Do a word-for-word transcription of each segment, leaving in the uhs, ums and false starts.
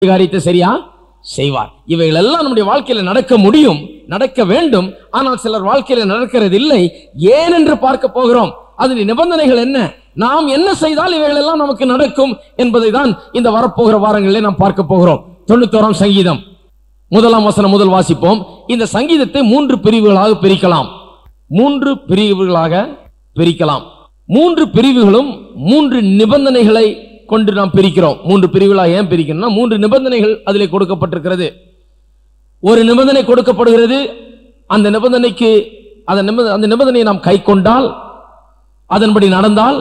காரியத்தை சரியா செய்வார். இவைகள் எல்லாம் நம்முடைய வாழ்க்கையில நடக்க முடியும், நடக்க வேண்டும். ஆனால் சிலர் வாழ்க்கையில நடக்கிறது இல்லை. ஏன் என்று பார்க்க போகிறோம். அதன் நிபந்தனைகள் என்ன, நாம் என்ன செய்தால் இவைகள் எல்லாம் நமக்கு நடக்கும் என்பதை தான் இந்த வரப்போகிற வாரங்களிலே நாம் பார்க்க போகிறோம். தொண்ணூத்தோராம் சங்கீதம் முதலாம் வசனம் முதல் வாசிப்போம். இந்த சங்கீதத்தை மூன்று பிரிவுகளாக பிரிக்கலாம். மூன்று பிரிவுகளாக பிரிக்கலாம். மூன்று பிரிவுகளும் மூன்று நிபந்தனைகளை கொண்டு நாம் பிரிக்கிறோம். மூன்று பிரிவுகளாக ஏன் பிரிக்கணும்னா, மூன்று நிபந்தனைகள் அதிலே கொடுக்கப்பட்டிருக்கிறது. ஒரு நிபந்தனை கொடுக்கப்படுகிறது. அந்த நிபந்தனைக்கு அந்த நிபந்தனையை நாம் கை கொண்டால், அதன்படி நடந்தால்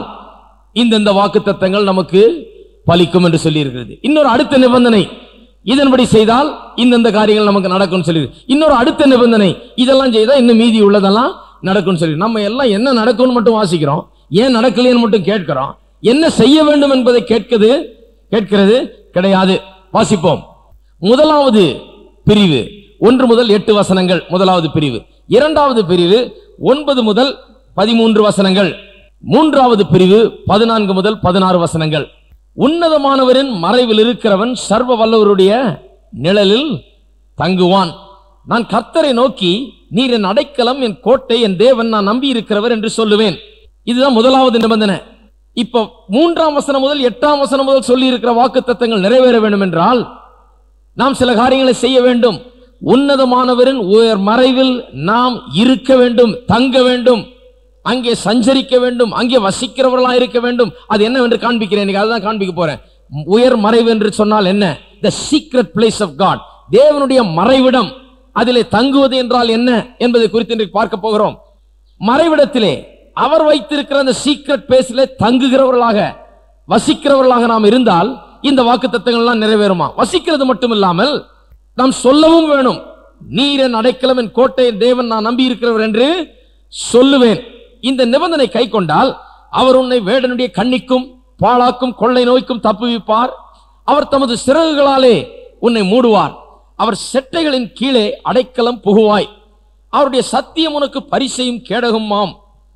இந்த வாக்குத்தத்தங்கள் நமக்கு பலிக்கும் என்று சொல்லி இருக்கிறது. இன்னொரு அடுத்த நிபந்தனை, இதன்படி செய்தால் இந்த காரியங்கள் நமக்கு நடக்கும் சொல்லி. இன்னொரு அடுத்த நிபந்தனை, இதெல்லாம் செய்தா இன்னும் மீதி உள்ளதெல்லாம் நடக்கும் சொல்லி. நம்ம எல்லாம் என்ன நடக்கும்னு மட்டும் வாசிக்கிறோம், ஏன் நடக்கலைன்னு மட்டும் கேட்கிறோம். என்ன செய்ய வேண்டும் என்பதை கேட்கிறது கேட்கிறது கிடையாது. வாசிப்போம். முதலாவது பிரிவு ஒன்று முதல் எட்டு வசனங்கள் முதலாவது பிரிவு. இரண்டாவது பிரிவு ஒன்பது முதல் பதிமூன்று வசனங்கள். மூன்றாவது பிரிவு பதினான்கு முதல் பதினாறு வசனங்கள். உன்னதமானவரின் மறைவில் இருக்கிறவன் சர்வ வல்லவருடைய நிழலில் தங்குவான். நான் கர்த்தரை நோக்கி, நீர் என் அடைக்கலம், என் கோட்டை, என் தேவன், நான் நம்பி இருக்கிறவர் என்று சொல்லுவேன். இதுதான் முதலாவது நிபந்தனை. இப்ப மூன்றாம் வசனம் முதல் எட்டாம் வசனம் முதல் சொல்லி இருக்கிற வாக்குத்தத்தங்கள் நிறைவேற வேண்டும் என்றால் நாம் சில காரியங்களை செய்ய வேண்டும். உன்னதமானவரின் உயர் மறைவில் நாம் இருக்க வேண்டும், தங்க வேண்டும், அங்கே சஞ்சரிக்க வேண்டும், அங்கே வசிக்கிறவர்களா இருக்க வேண்டும். அது என்னவென்று காண்பிக்கிறேன். அதுதான் காண்பிக்க போறேன். உயர் மறைவு என்று சொன்னால் என்ன? The secret place of God, தேவனுடைய மறைவிடம். அதிலே தங்குவது என்றால் என்ன என்பதை குறித்து இன்றைக்கு பார்க்க போகிறோம். மறைவிடத்திலே அவர் வைத்திருக்கிற அந்த சீக்ரெட் பிளேஸிலே தங்குகிறவர்களாக, வசிக்கிறவர்களாக நாம் இருந்தால் இந்த வாக்குத்தத்தங்கள் எல்லாம் நிறைவேறுமா? வசிக்கிறது மட்டும் இல்லாமல் நாம் சொல்லவும் வேணும். நீர் என் அடைக்கலம், என் கோட்டை, என் தேவன், நான் நம்பி இருக்கிறவர் என்று சொல்லுவேன். இந்த நிபந்தனை கை கொண்டால் அவர் உன்னை வேடனுடைய கண்ணிக்கும் பாழாக்கும் கொள்ளை நோய்க்கும் தப்புவிப்பார். அவர் தமது சிறகுகளாலே உன்னை மூடுவார். அவர் செட்டைகளின் கீழே அடைக்கலம் புகுவாய். அவருடைய சத்தியம் உனக்கு பரிசையும் கேடகுமாம்.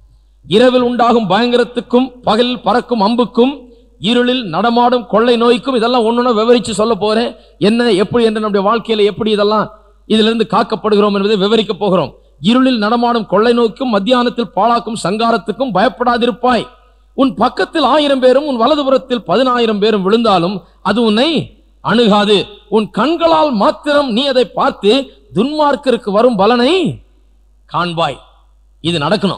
இரவில் உண்டாகும் பயங்கரத்துக்கும் பகலில் பறக்கும் அம்புக்கும் இருளில் நடமாடும் கொள்ளை நோய்க்கும், இதெல்லாம் ஒன்னொன்னு விவரிச்சு சொல்ல போறேன். என்ன எப்படி என்று நம்முடைய வாழ்க்கையில எப்படி இதெல்லாம் இதிலிருந்து காக்கப்படுகிறோம் என்பதை விவரிக்க போகிறோம். இருளில் நடமாடும் கொள்ளை நோய்க்கும் மத்தியானத்தில் பாழாக்கும் சங்காரத்துக்கும் பயப்படாதிருப்பாய். உன் பக்கத்தில் ஆயிரம் பேரும் உன் வலதுபுறத்தில் பதினாயிரம் பேரும் விழுந்தாலும் அது உன்னை அணுகாது. உன் கண்களால் மாத்திரம் நீ அதை பார்த்து துன்மார்க்கருக்கு வரும் பலனை காண்பாய். இது நடக்கணும்.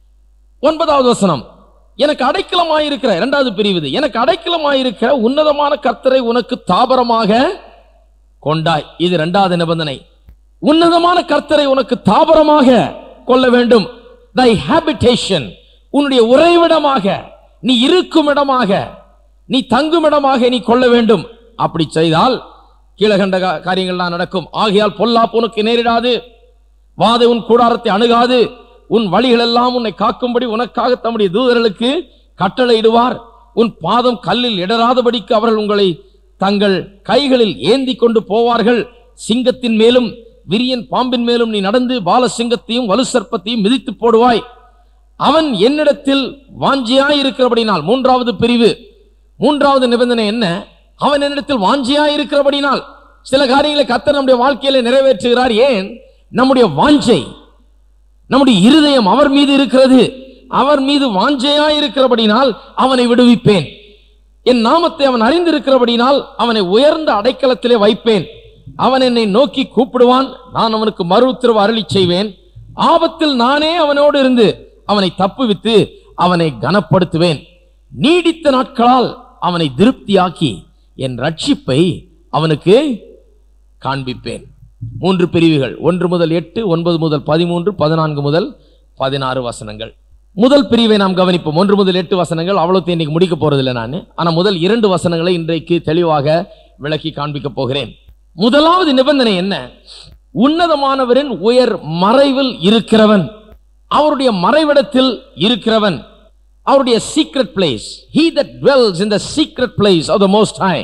ஒன்பதாவது வசனம், எனக்கு அடைக்கலமாயிருக்கிற, இரண்டாவது பிரிவு, எனக்கு அடைக்கலமாயிருக்கிற உன்னதமான கர்த்தரை உனக்கு தாபரமாக கொண்டாய். இது இரண்டாவது நிபந்தனை. உன்னதமான கர்த்தரை உனக்கு தாபரமாக கொள்ள வேண்டும். thy habitation, உன்னுடைய உறைவிடமாக, நீ இருக்கும் இடமாக, நீ தங்கும் இடமாக நீ கொள்ள வேண்டும். அப்படி செய்தால் கீழகண்ட காரியங்கள்லாம் நடக்கும். ஆகையால் பொல்லாப்பு உனக்கு நேரிடாது, வாதை உன் கூடாரத்தை அணுகாது. உன் வழிகள் எல்லாம் உன்னை காக்கும்படி உனக்காக தம்முடைய தூதர்களுக்கு கட்டளையிடுவார். உன் பாதம் கல்லில் இடராதபடிக்கு அவர்கள் உங்களை தங்கள் கைகளில் ஏந்தி கொண்டு போவார்கள். சிங்கத்தின் மேலும் விரியன் பாம்பின் மேலும் நீ நடந்து பால சிங்கத்தையும் வலு சர்ப்பத்தையும் மிதித்து போடுவாய். அவன் என்னிடத்தில் வாஞ்சியாய் இருக்கிறபடினால், மூன்றாவது பிரிவு, மூன்றாவது நிபந்தனை என்ன? அவன் என்னிடத்தில் வாஞ்சியாய் இருக்கிறபடினால். சில காரியங்களை கர்த்தர் நம்முடைய வாழ்க்கையில நிறைவேற்றுகிறார். ஏன்? நம்முடைய வாஞ்சை, நம்முடைய இருதயம் அவர் மீது இருக்கிறது. அவர் மீது வாஞ்சையாய் இருக்கிறபடினால் அவனை விடுவிப்பேன். என் நாமத்தை அவன் அறிந்திருக்கிறபடினால் அவனை உயர்ந்த அடைக்கலத்திலே வைப்பேன். அவன் என்னை நோக்கி கூப்பிடுவான், நான் அவனுக்கு மறு உத்தரவு அருளி செய்வேன். ஆபத்தில் நானே அவனோடு இருந்து அவனை தப்புவித்து அவனை கனப்படுத்துவேன். நீடித்த நாட்களால் அவனை திருப்தியாக்கி என் ரட்சிப்பை அவனுக்கு காண்பிப்பேன். மூன்று பிரிவுகள், ஒன்று முதல் எட்டு, ஒன்பது முதல் பதிமூன்று, பதினான்கு முதல் பதினாறு வசனங்கள். முதல் பிரிவை நாம் கவனிப்போம். ஒன்று முதல் எட்டு வசனங்கள் அவ்வளவு இன்னைக்கு முடிக்க போறதில்லை நான். ஆனா முதல் இரண்டு வசனங்களை இன்றைக்கு தெளிவாக விளக்கி காண்பிக்க போகிறேன். முதலாவது நிபந்தனை என்ன? உன்னதமானவரின் உயர் மறைவில் இருக்கிறவன், அவருடைய மறைவிடத்தில் இருக்கிறவன், அவருடைய secret place. he that dwells in the secret place of the most high,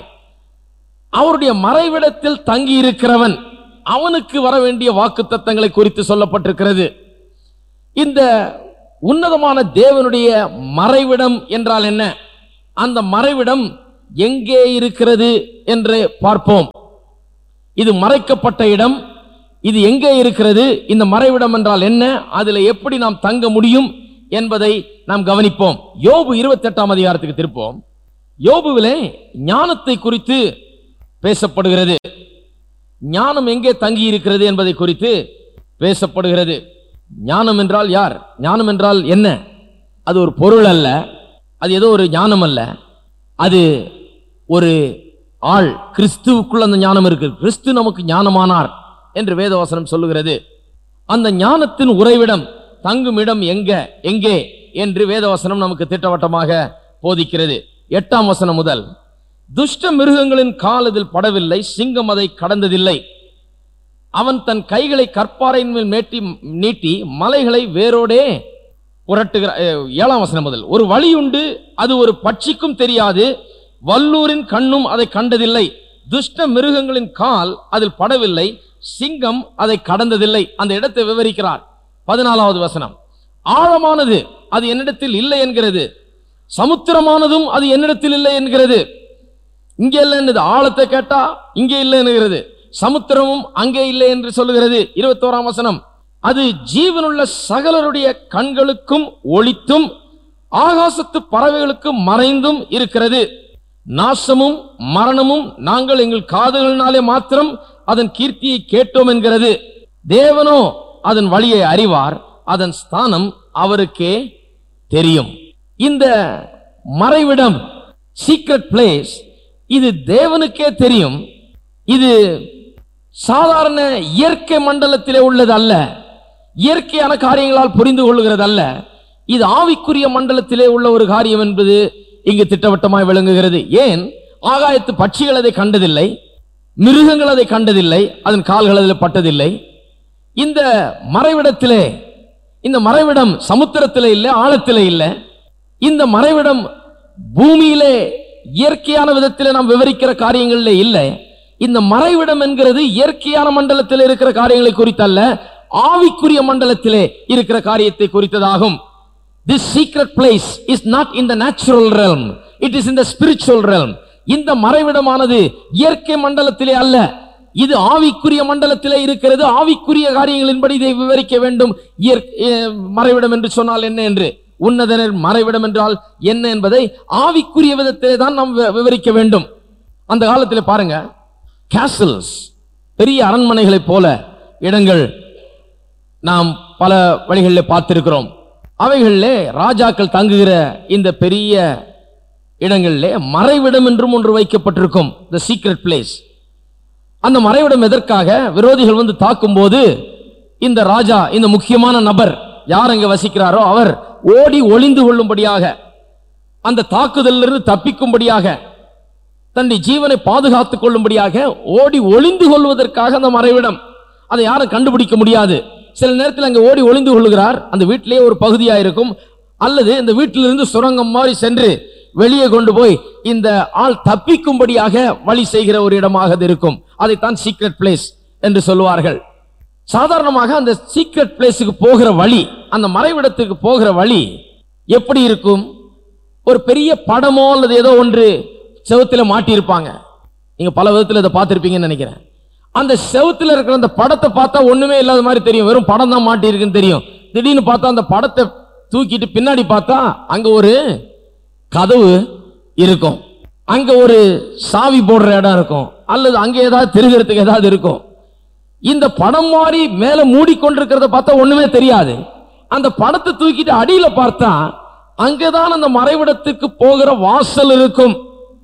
அவருடைய மறைவிடத்தில் தங்கி இருக்கிறவன், அவனுக்கு வர வேண்டிய வாக்குத்தத்தங்களை குறித்து சொல்லப்பட்டிருக்கிறது. இந்த உன்னதமான தேவனுடைய மறைவிடம் என்றால் என்ன? அந்த மறைவிடம் எங்கே இருக்கிறது என்று பார்ப்போம். இது மறைக்கப்பட்ட இடம், இது எங்கே இருக்கிறது, இந்த மறைவிடம் என்றால் என்ன, அதில் எப்படி நாம் தங்க முடியும் என்பதை நாம் கவனிப்போம். யோபு இருபத்தி எட்டாம் அதிகாரத்துக்கு திருப்போம். யோபுவிலே ஞானத்தை குறித்து பேசப்படுகிறது. ஞானம் எங்கே தங்கி இருக்கிறது என்பதை குறித்து பேசப்படுகிறது. ஞானம் என்றால் யார்? ஞானம் என்றால் என்ன? அது ஒரு பொருள் அல்ல, அது ஏதோ ஒரு ஞானம் அல்ல, அது ஒரு ஆள். கிறிஸ்துவுக்குள் அந்த ஞானம் இருக்கு. கிறிஸ்து நமக்கு ஞானமானார் என்று வேதவசனம் சொல்லுகிறது. அந்த ஞானத்தின் உறைவிடம், தங்கும் இடம் எங்க எங்கே என்று வேதவசனம் நமக்கு திட்டவட்டமாக போதிக்கிறது. எட்டாம் வசனம் முதல், துஷ்ட மிருகங்களின் கால் அதில் படவில்லை, சிங்கம் அதை கடந்ததில்லை. அவன் தன் கைகளை கற்பாறையின் மேல் மேட்டி நீட்டி மலைகளை வேரோடே புரட்டுகிறார். ஏழாம் வசனம் முதல், ஒரு வழி உண்டு, அது ஒரு பட்சிக்கும் தெரியாது, வல்லூரின் கண்ணும் அதை கண்டதில்லை. துஷ்ட மிருகங்களின் கால் அதில் படவில்லை, சிங்கம் அதை கடந்ததில்லை. அந்த இடத்தை விவரிக்கிறார். பதினாலாவது வசனம், ஆழமானது அது என்னிடத்தில் இல்லை என்கிறது, சமுத்திரமானதும் அது என்னிடத்தில் இல்லை என்கிறது. இங்கே இல்லை என்னது, ஆழத்தை கேட்டா இங்கே இல்லை என்கிறது, சமுத்திரமும் அங்கே இல்லை என்று சொல்லுகிறது. இருபத்தோராம் வசனம், அது ஜீவனுள்ள சகலருடைய கண்களுக்கும் ஒளித்தும் ஆகாசத்து பறவைகளுக்கும் மறைந்தும் இருக்கிறது. நாசமும் மரணமும் நாங்கள் எங்கள் காதுகளினாலே மாத்திரம் அதன் கீர்த்தியை கேட்டோம் என்கிறது. தேவனோ அதன் வழியை அறிவார், அதன் ஸ்தானம் அவருக்கே தெரியும். இந்த மறைவிடம், சீக்ரெட் பிளேஸ், இது தேவனுக்கே தெரியும். இது சாதாரண இயற்கை மண்டலத்திலே உள்ளது அல்ல, இயற்கையான காரியங்களால் புரிந்து கொள்ளுகிறது அல்ல, இது ஆவிக்குரிய மண்டலத்திலே உள்ள ஒரு காரியம் என்பது இங்கு திட்டவட்டமாய் விளங்குகிறது. ஏன்? ஆகாயத்து பட்சிகள் அதை கண்டதில்லை, மிருகங்கள் அதை கண்டதில்லை, அதன் கால்கள் அதில் பட்டதில்லை. இந்த மறைவிடத்திலே, இந்த மறைவிடம் சமுத்திரத்திலே இல்லை, ஆழத்திலே இல்லை. இந்த மறைவிடம் பூமியிலே இயற்கையான விதத்திலே நாம் விவரிக்கிற காரியங்களிலே இல்லை. இந்த மறைவிடம் என்கிறது இயற்கையான மண்டலத்தில் இருக்கிற காரியங்களை குறித்தல்ல, ஆவிக்குரிய மண்டலத்திலே இருக்கிற காரியத்தை குறித்ததாகும். This secret place is not in the natural realm, it is in the spiritual realm. இந்த மறைவிடமானது இயற்கை மண்டலத்திலே அல்ல, இது ஆவிக்குரிய மண்டலத்திலே இருக்கிறது. ஆவிக்குரிய காரியங்களின்படி இதை விவரிக்க வேண்டும். மறைவிடம் என்று சொன்னால் என்ன என்று, உன்னதனர் மறைவிடம் என்றால் என்ன என்பதை ஆவிக்குரிய விதத்திலே தான் நாம் விவரிக்க வேண்டும். அந்த காலத்தில் பாருங்க, கேசல்ஸ், பெரிய அரண்மனைகளை போல இடங்கள் நாம் பல வழிகளில் பார்த்திருக்கிறோம். அவைகளிலே ராஜாக்கள் தங்குகிற இந்த பெரிய இடங்களிலே மறைவிடம் என்றும் ஒன்று வைக்கப்பட்டிருக்கும், the secret place. அந்த மறைவிடம் எதற்காக? விரோதிகள் வந்து தாக்கும் போது இந்த ராஜா, இந்த முக்கியமான நபர் யார் அங்கே வசிக்கிறாரோ அவர் ஓடி ஒளிந்து கொள்ளும்படியாக, அந்த தாக்குதலிலிருந்து தப்பிக்கும்படியாக, தன்னுடைய ஜீவனை பாதுகாத்துக் கொள்ளும்படியாக ஓடி ஒளிந்து கொள்வதற்காக அந்த மறைவிடம். அதை யாரும் கண்டுபிடிக்க முடியாது. சில நேரத்தில் அங்கே ஓடி ஒளிந்து கொள்ளுகிறார், அந்த வீட்டிலேயே ஒரு பகுதியாக இருக்கும், அல்லது இந்த வீட்டிலிருந்து சுரங்கம் மாதிரி சென்று வெளியே கொண்டு போய் இந்த ஆள் தப்பிக்கும்படியாக வழி செய்கிற ஒரு இடமாக இருக்கும். அதைத்தான் சீக்ரெட் பிளேஸ் என்று சொல்லுவார்கள். சாதாரணமாக அந்த சீக்ரெட் பிளேஸுக்கு போகிற வழி, அந்த மறைவிடத்துக்கு போகிற வழி எப்படி இருக்கும்? ஒரு பெரிய படமோ அல்லது ஏதோ ஒன்று செவுத்துல மாட்டியிருப்பாங்க. நீங்க பல விதத்தில் இதை பார்த்திருப்பீங்கன்னு நினைக்கிறேன். அந்த செவுத்துல இருக்கிற அந்த படத்தை பார்த்தா ஒண்ணுமே இல்லாத மாதிரி தெரியும், வெறும் படம் தான் மாட்டி இருக்குன்னு தெரியும். திடீர்னு பார்த்தா அந்த படத்தை தூக்கிட்டு பின்னாடி பார்த்தா அங்க ஒரு கதவு இருக்கும், அங்க ஒரு சாவி போடுற இடம் இருக்கும், அல்லது அங்க ஏதாவது திருகிறதுக்கு ஏதாவது இருக்கும். இந்த படம் மாதிரி மேல மூடிக்கொண்டிருக்கிறத பார்த்தா ஒண்ணுமே தெரியாது. அந்த படத்தை தூக்கிட்டு அடியில பார்த்தா அங்கதான் அந்த மறைவிடத்துக்கு போகிற வாசல் இருக்கும்.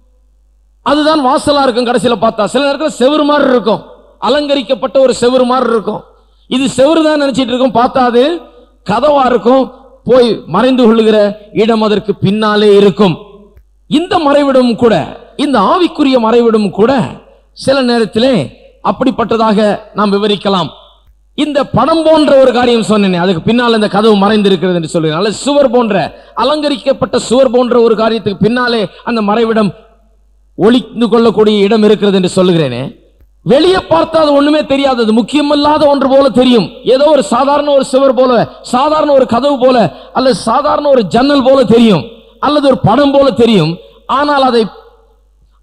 அதுதான் வாசலா இருக்கும். கடைசியில பார்த்தா சில நேரத்தில் செவுரு மாதிரி இருக்கும், அலங்கரிக்கப்பட்ட ஒரு செவுரு மாதிரி இருக்கும். இது செவுரு தான் நினைச்சிட்டு இருக்கும், பார்த்தா அது கதவா இருக்கும். போய் மறைந்து கொள்ளுகிற இடம் அதற்கு பின்னாலே இருக்கும். இந்த மறைவிடம் கூட, இந்த ஆவிக்குரிய மறைவிடம் கூட சில நேரத்திலே அப்படிப்பட்டதாக நாம் விவரிக்கலாம். இந்த படம் போன்ற ஒரு காரியம் சொன்னேன், அதுக்கு பின்னால் இந்த கதவு மறைந்து இருக்கிறது என்று சொல்லுகிறேன். அல்லது சுவர் போன்ற, அலங்கரிக்கப்பட்ட சுவர் போன்ற ஒரு காரியத்துக்கு பின்னாலே அந்த மறைவிடம் ஒளிந்து கொள்ளக்கூடிய இடம் இருக்கிறது என்று சொல்லுகிறேனே. வெளியே பார்த்தா அது ஒண்ணுமே தெரியாது, அது முக்கியமில்லாத ஒன்று போல தெரியும். ஏதோ ஒரு சாதாரண ஒரு சுவர் போல, சாதாரண ஒரு கதவு போல, அல்லது சாதாரண ஒரு ஜன்னல் போல தெரியும், அல்லது ஒரு படம் போல தெரியும். ஆனால் அதை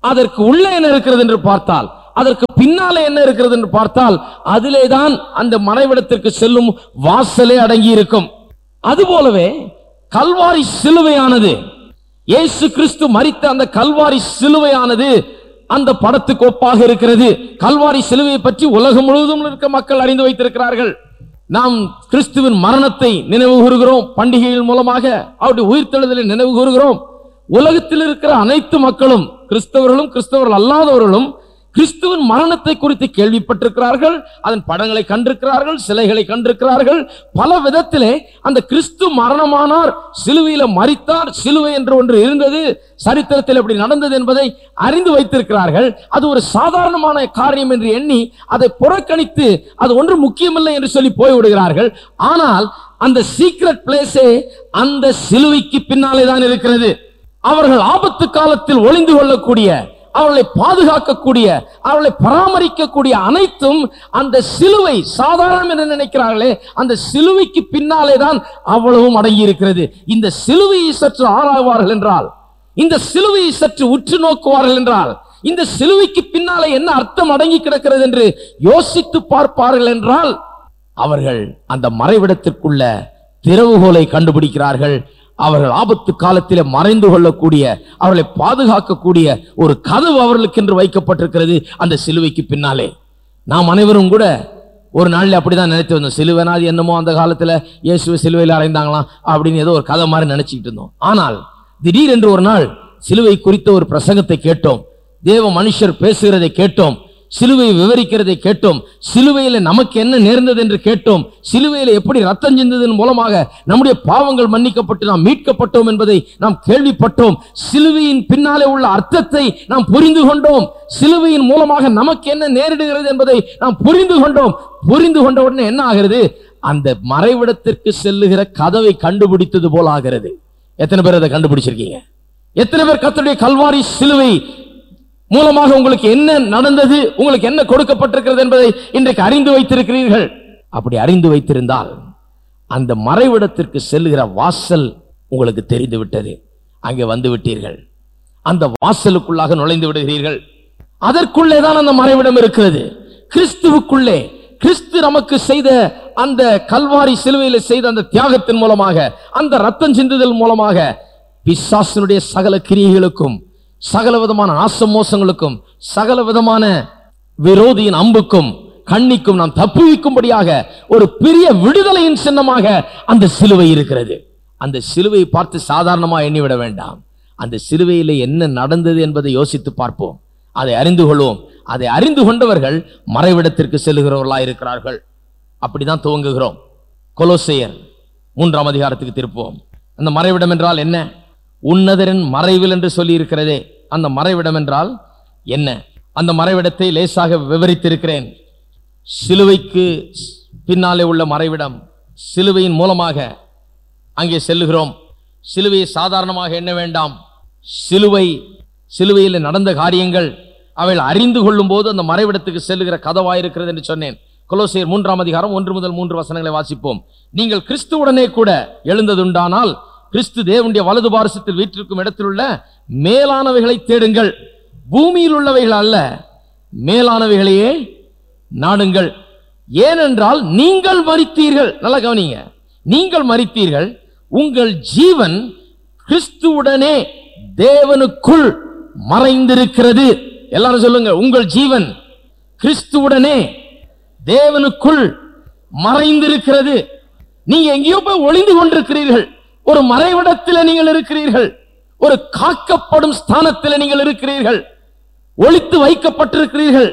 அதற்கு உள்ளே என்ன இருக்கிறது என்று பார்த்தால், அதற்கு பின்னாலே என்ன இருக்கிறது என்று பார்த்தால், அதிலேதான் அந்த மறைவிடத்திற்கு செல்லும் வாசலே அடங்கி இருக்கும். அதுபோலவே கல்வாரி சிலுவையானது, இயேசு கிறிஸ்து மரித்த அந்த கல்வாரி சிலுவையானது அந்த படத்துக்கு ஒப்பாக இருக்கிறது. கல்வாரி சிலுவையை பற்றி உலகம் முழுவதும் இருக்க மக்கள் அறிந்து வைத்திருக்கிறார்கள். நாம் கிறிஸ்துவின் மரணத்தை நினைவு கூறுகிறோம், பண்டிகைகள் மூலமாக அவருடைய உயிர்த்தெழுதலை நினைவு கூறுகிறோம். உலகத்தில் இருக்கிற அனைத்து மக்களும், கிறிஸ்தவர்களும் கிறிஸ்தவர்கள் அல்லாதவர்களும் கிறிஸ்துவின் மரணத்தை குறித்து கேள்விப்பட்டிருக்கிறார்கள். அதன் படங்களை கண்டிருக்கிறார்கள், சிலைகளை கண்டிருக்கிறார்கள். பல விதத்திலே அந்த கிறிஸ்து மரணமானார், சிலுவையில மரித்தார், சிலுவை என்று ஒன்று இருந்தது, சரித்திரத்தில் எப்படி நடந்தது என்பதை அறிந்து வைத்திருக்கிறார்கள். அது ஒரு சாதாரணமான காரியம் என்று எண்ணி அதை புறக்கணித்து அது ஒன்று முக்கியமில்லை என்று சொல்லி போய்விடுகிறார்கள். ஆனால் அந்த சீக்ரெட் பிளேஸே அந்த சிலுவைக்கு பின்னாலே தான் இருக்கிறது. அவர்கள் ஆபத்து காலத்தில் ஒளிந்து கொள்ளக்கூடிய, அவர்களை பாதுகாக்கக்கூடிய, அவர்களை பராமரிக்கக்கூடிய அனைத்தும் அந்த சிலுவை. சாதாரணம் என்று நினைக்கிறார்களே, அந்த சிலுவைக்கு பின்னாலே தான் அவ்வளவும் அடங்கி இருக்கிறது. இந்த சிலுவையை சற்று ஆராய்வார்கள் என்றால், இந்த சிலுவையை சற்று உற்று நோக்குவார்கள் என்றால், இந்த சிலுவைக்கு பின்னாலே என்ன அர்த்தம் அடங்கி கிடக்கிறது என்று யோசித்து பார்ப்பார்கள் என்றால், அவர்கள் அந்த மறைவிடத்திற்குள்ள திறவுகோலை கண்டுபிடிக்கிறார்கள். அவர்கள் ஆபத்து காலத்திலே மறைந்து கொள்ளக்கூடிய, அவர்களை பாதுகாக்கக்கூடிய ஒரு கதவு அவர்களுக்கு என்று வைக்கப்பட்டிருக்கிறது அந்த சிலுவைக்கு பின்னாலே. நாம் அனைவரும் கூட ஒரு நாளில் அப்படிதான் நினைத்து வந்தோம். சிலுவைனாது என்னமோ அந்த காலத்துல இயேசுவை சிலுவையில் அறைந்தாங்களாம் அப்படின்னு ஏதோ ஒரு கதை மாதிரி நினைச்சுக்கிட்டு இருந்தோம். ஆனால் திடீரென்று ஒரு நாள் சிலுவை குறித்த ஒரு பிரசங்கத்தை கேட்டோம், தேவ மனுஷர் பேசுகிறதை கேட்டோம், சிலுவை விவரிக்கிறதை கேட்டோம், சிலுவையில நமக்கு என்ன நேர்ந்தது என்று கேட்டோம், சிலுவையில எப்படி ரத்தம் சிந்ததன் மூலமாக நம்முடைய பாவங்கள் மன்னிக்கப்பட்டு நாம் மீட்கப்பட்டோம் என்பதை நாம் கேள்விப்பட்டோம். சிலுவையின் பின்னாலே உள்ள அர்த்தத்தை நாம் புரிந்து கொண்டோம். சிலுவையின் மூலமாக நமக்கு என்ன நேரிடுகிறது என்பதை நாம் புரிந்து கொண்டோம். புரிந்து கொண்ட உடனே என்ன ஆகிறது? அந்த மறைவிடத்திற்கு செல்லுகிற கதவை கண்டுபிடித்தது போல ஆகிறது. எத்தனை பேர் அதை கண்டுபிடிச்சிருக்கீங்க? எத்தனை பேர் கர்த்தருடைய கல்வாரி சிலுவை மூலமாக உங்களுக்கு என்ன நடந்தது, உங்களுக்கு என்ன கொடுக்கப்பட்டிருக்கிறது என்பதை இன்றைக்கு அறிந்து வைத்திருக்கிறீர்கள்? அப்படி அறிந்து வைத்திருந்தால் அந்த மறைவிடத்திற்கு செல்லுகிற வாசல் உங்களுக்கு தெரிந்து விட்டது. அங்கே வந்து விட்டீர்கள், அந்த வாசலுக்குள்ளாக நுழைந்து விடுகிறீர்கள். அதற்குள்ளே தான் அந்த மறைவிடம் இருக்கிறது. கிறிஸ்துவுக்குள்ளே, கிறிஸ்து நமக்கு செய்த அந்த கல்வாரி சிலுவையில் செய்த அந்த தியாகத்தின் மூலமாக, அந்த ரத்தம் சிந்துதல் மூலமாக பிசாசினுடைய சகல கிரியைகளுக்கும், சகல விதமான நாசமோசங்களுக்கும், சகல விதமான விரோதியின் அம்புக்கும் கண்ணிக்கும் நாம் தப்புவிக்கும்படியாக ஒரு பெரிய விடுதலையின் சின்னமாக அந்த சிலுவை இருக்கிறது. அந்த சிலுவையை பார்த்து சாதாரணமா எண்ணிவிட வேண்டாம். அந்த சிலுவையில் என்ன நடந்தது என்பதை யோசித்து பார்ப்போம், அதை அறிந்து கொள்வோம். அதை அறிந்து கொண்டவர்கள் மறைவிடத்திற்கு செல்லுகிறவர்களாக இருக்கிறார்கள். அப்படிதான் துவங்குகிறோம். கொலோசையர் மூன்றாம் அதிகாரத்துக்கு திருப்போம். அந்த மறைவிடம் என்றால் என்ன? உன்னதரின் மறைவில் என்று சொல்லி இருக்கிறதே, அந்த மறைவிடம் என்றால் என்ன? அந்த மறைவிடத்தை லேசாக விவரித்திருக்கிறேன். சிலுவைக்கு பின்னாலே உள்ள மறைவிடம், சிலுவையின் மூலமாக அங்கே செல்லுகிறோம். சிலுவையை சாதாரணமாக எண்ண வேண்டாம். சிலுவை, சிலுவையில் நடந்த காரியங்கள் அவைகள் அறிந்து கொள்ளும் போது அந்த மறைவிடத்துக்கு செல்லுகிற கதவாயிருக்கிறது என்று சொன்னேன். கொலோசையர் மூன்றாம் அதிகாரம் ஒன்று முதல் மூன்று வசனங்களை வாசிப்போம். நீங்கள் கிறிஸ்துவுடனே கூட எழுந்ததுண்டானால் கிறிஸ்து தேவனுடைய வலது பாரசத்தில் வீற்றிருக்கும் இடத்தில் உள்ள மேலானவைகளை தேடுங்கள், பூமியில் உள்ளவைகள் அல்ல, மேலானவைகளையே நாடுங்கள். ஏனென்றால் நீங்கள் மரித்தீர்கள். நல்லா கவனிங்க, நீங்கள் மரித்தீர்கள், உங்கள் ஜீவன் கிறிஸ்துவுடனே தேவனுக்குள் மறைந்திருக்கிறது. எல்லாரும் சொல்லுங்க, உங்கள் ஜீவன் கிறிஸ்துவுடனே தேவனுக்குள் மறைந்திருக்கிறது. நீங்க எங்கேயோ போய் ஒளிந்து கொண்டிருக்கிறீர்கள். ஒரு மறைவிடத்தில் நீங்கள் இருக்கிறீர்கள், ஒரு காக்கப்படும் ஸ்தானத்தில் நீங்கள் இருக்கிறீர்கள், ஒளித்து வைக்கப்பட்டிருக்கிறீர்கள்.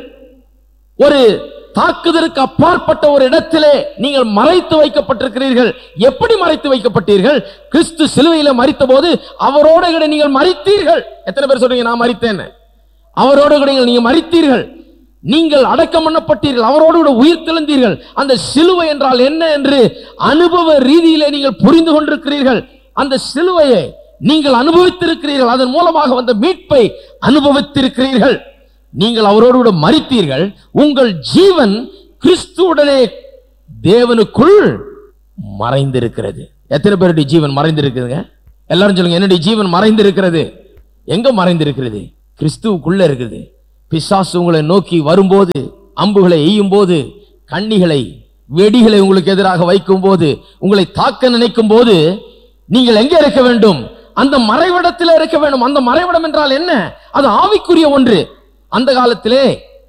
ஒரு தாக்குதலுக்கு அப்பாற்பட்ட ஒரு இடத்திலே நீங்கள் மறைத்து வைக்கப்பட்டிருக்கிறீர்கள். எப்படி மறைத்து வைக்கப்பட்டீர்கள்? கிறிஸ்து சிலுவையில மரித்த போது அவரோடு கூட நீங்கள் மரித்தீர்கள். எத்தனை பேர் சொல்றீங்க நான் மரித்தேன்? அவரோடு கூட நீங்கள் மரித்தீர்கள், நீங்கள் அடக்கம் பண்ணப்பட்டீர்கள், அவரோடு கூட உயிர் தெழுந்தீர்கள். அந்த சிலுவை என்றால் என்ன என்று அனுபவ ரீதியிலே நீங்கள் புரிந்து கொண்டிருக்கிறீர்கள். அந்த சிலுவையை நீங்கள் அனுபவித்திருக்கிறீர்கள், அதன் மூலமாக வந்த மீட்பை அனுபவித்திருக்கிறீர்கள். நீங்கள் அவரோடு கூட மரித்தீர்கள், உங்கள் ஜீவன் கிறிஸ்துவுடனே தேவனுக்குள் மறைந்திருக்கிறது. எத்தனை பேருடைய ஜீவன் மறைந்திருக்குதுங்க? எல்லாரும் சொல்லுங்க, என்னுடைய ஜீவன் மறைந்திருக்கிறது. எங்க மறைந்திருக்கிறது? கிறிஸ்துவுக்குள்ள இருக்குது. பிசாசு உங்களை நோக்கி வரும்போது, அம்புகளை எய்யும் போது, கண்ணிகளை வெடிகளை உங்களுக்கு எதிராக வைக்கும் போது, உங்களை தாக்க நினைக்கும் போது, நீங்கள் எங்கே இருக்க வேண்டும்? அந்த மறைவிடத்தில் இருக்க வேண்டும். அந்த மறைவிடம் என்றால் என்ன? அது ஆவிக்குரிய ஒன்று. அந்த காலத்திலே,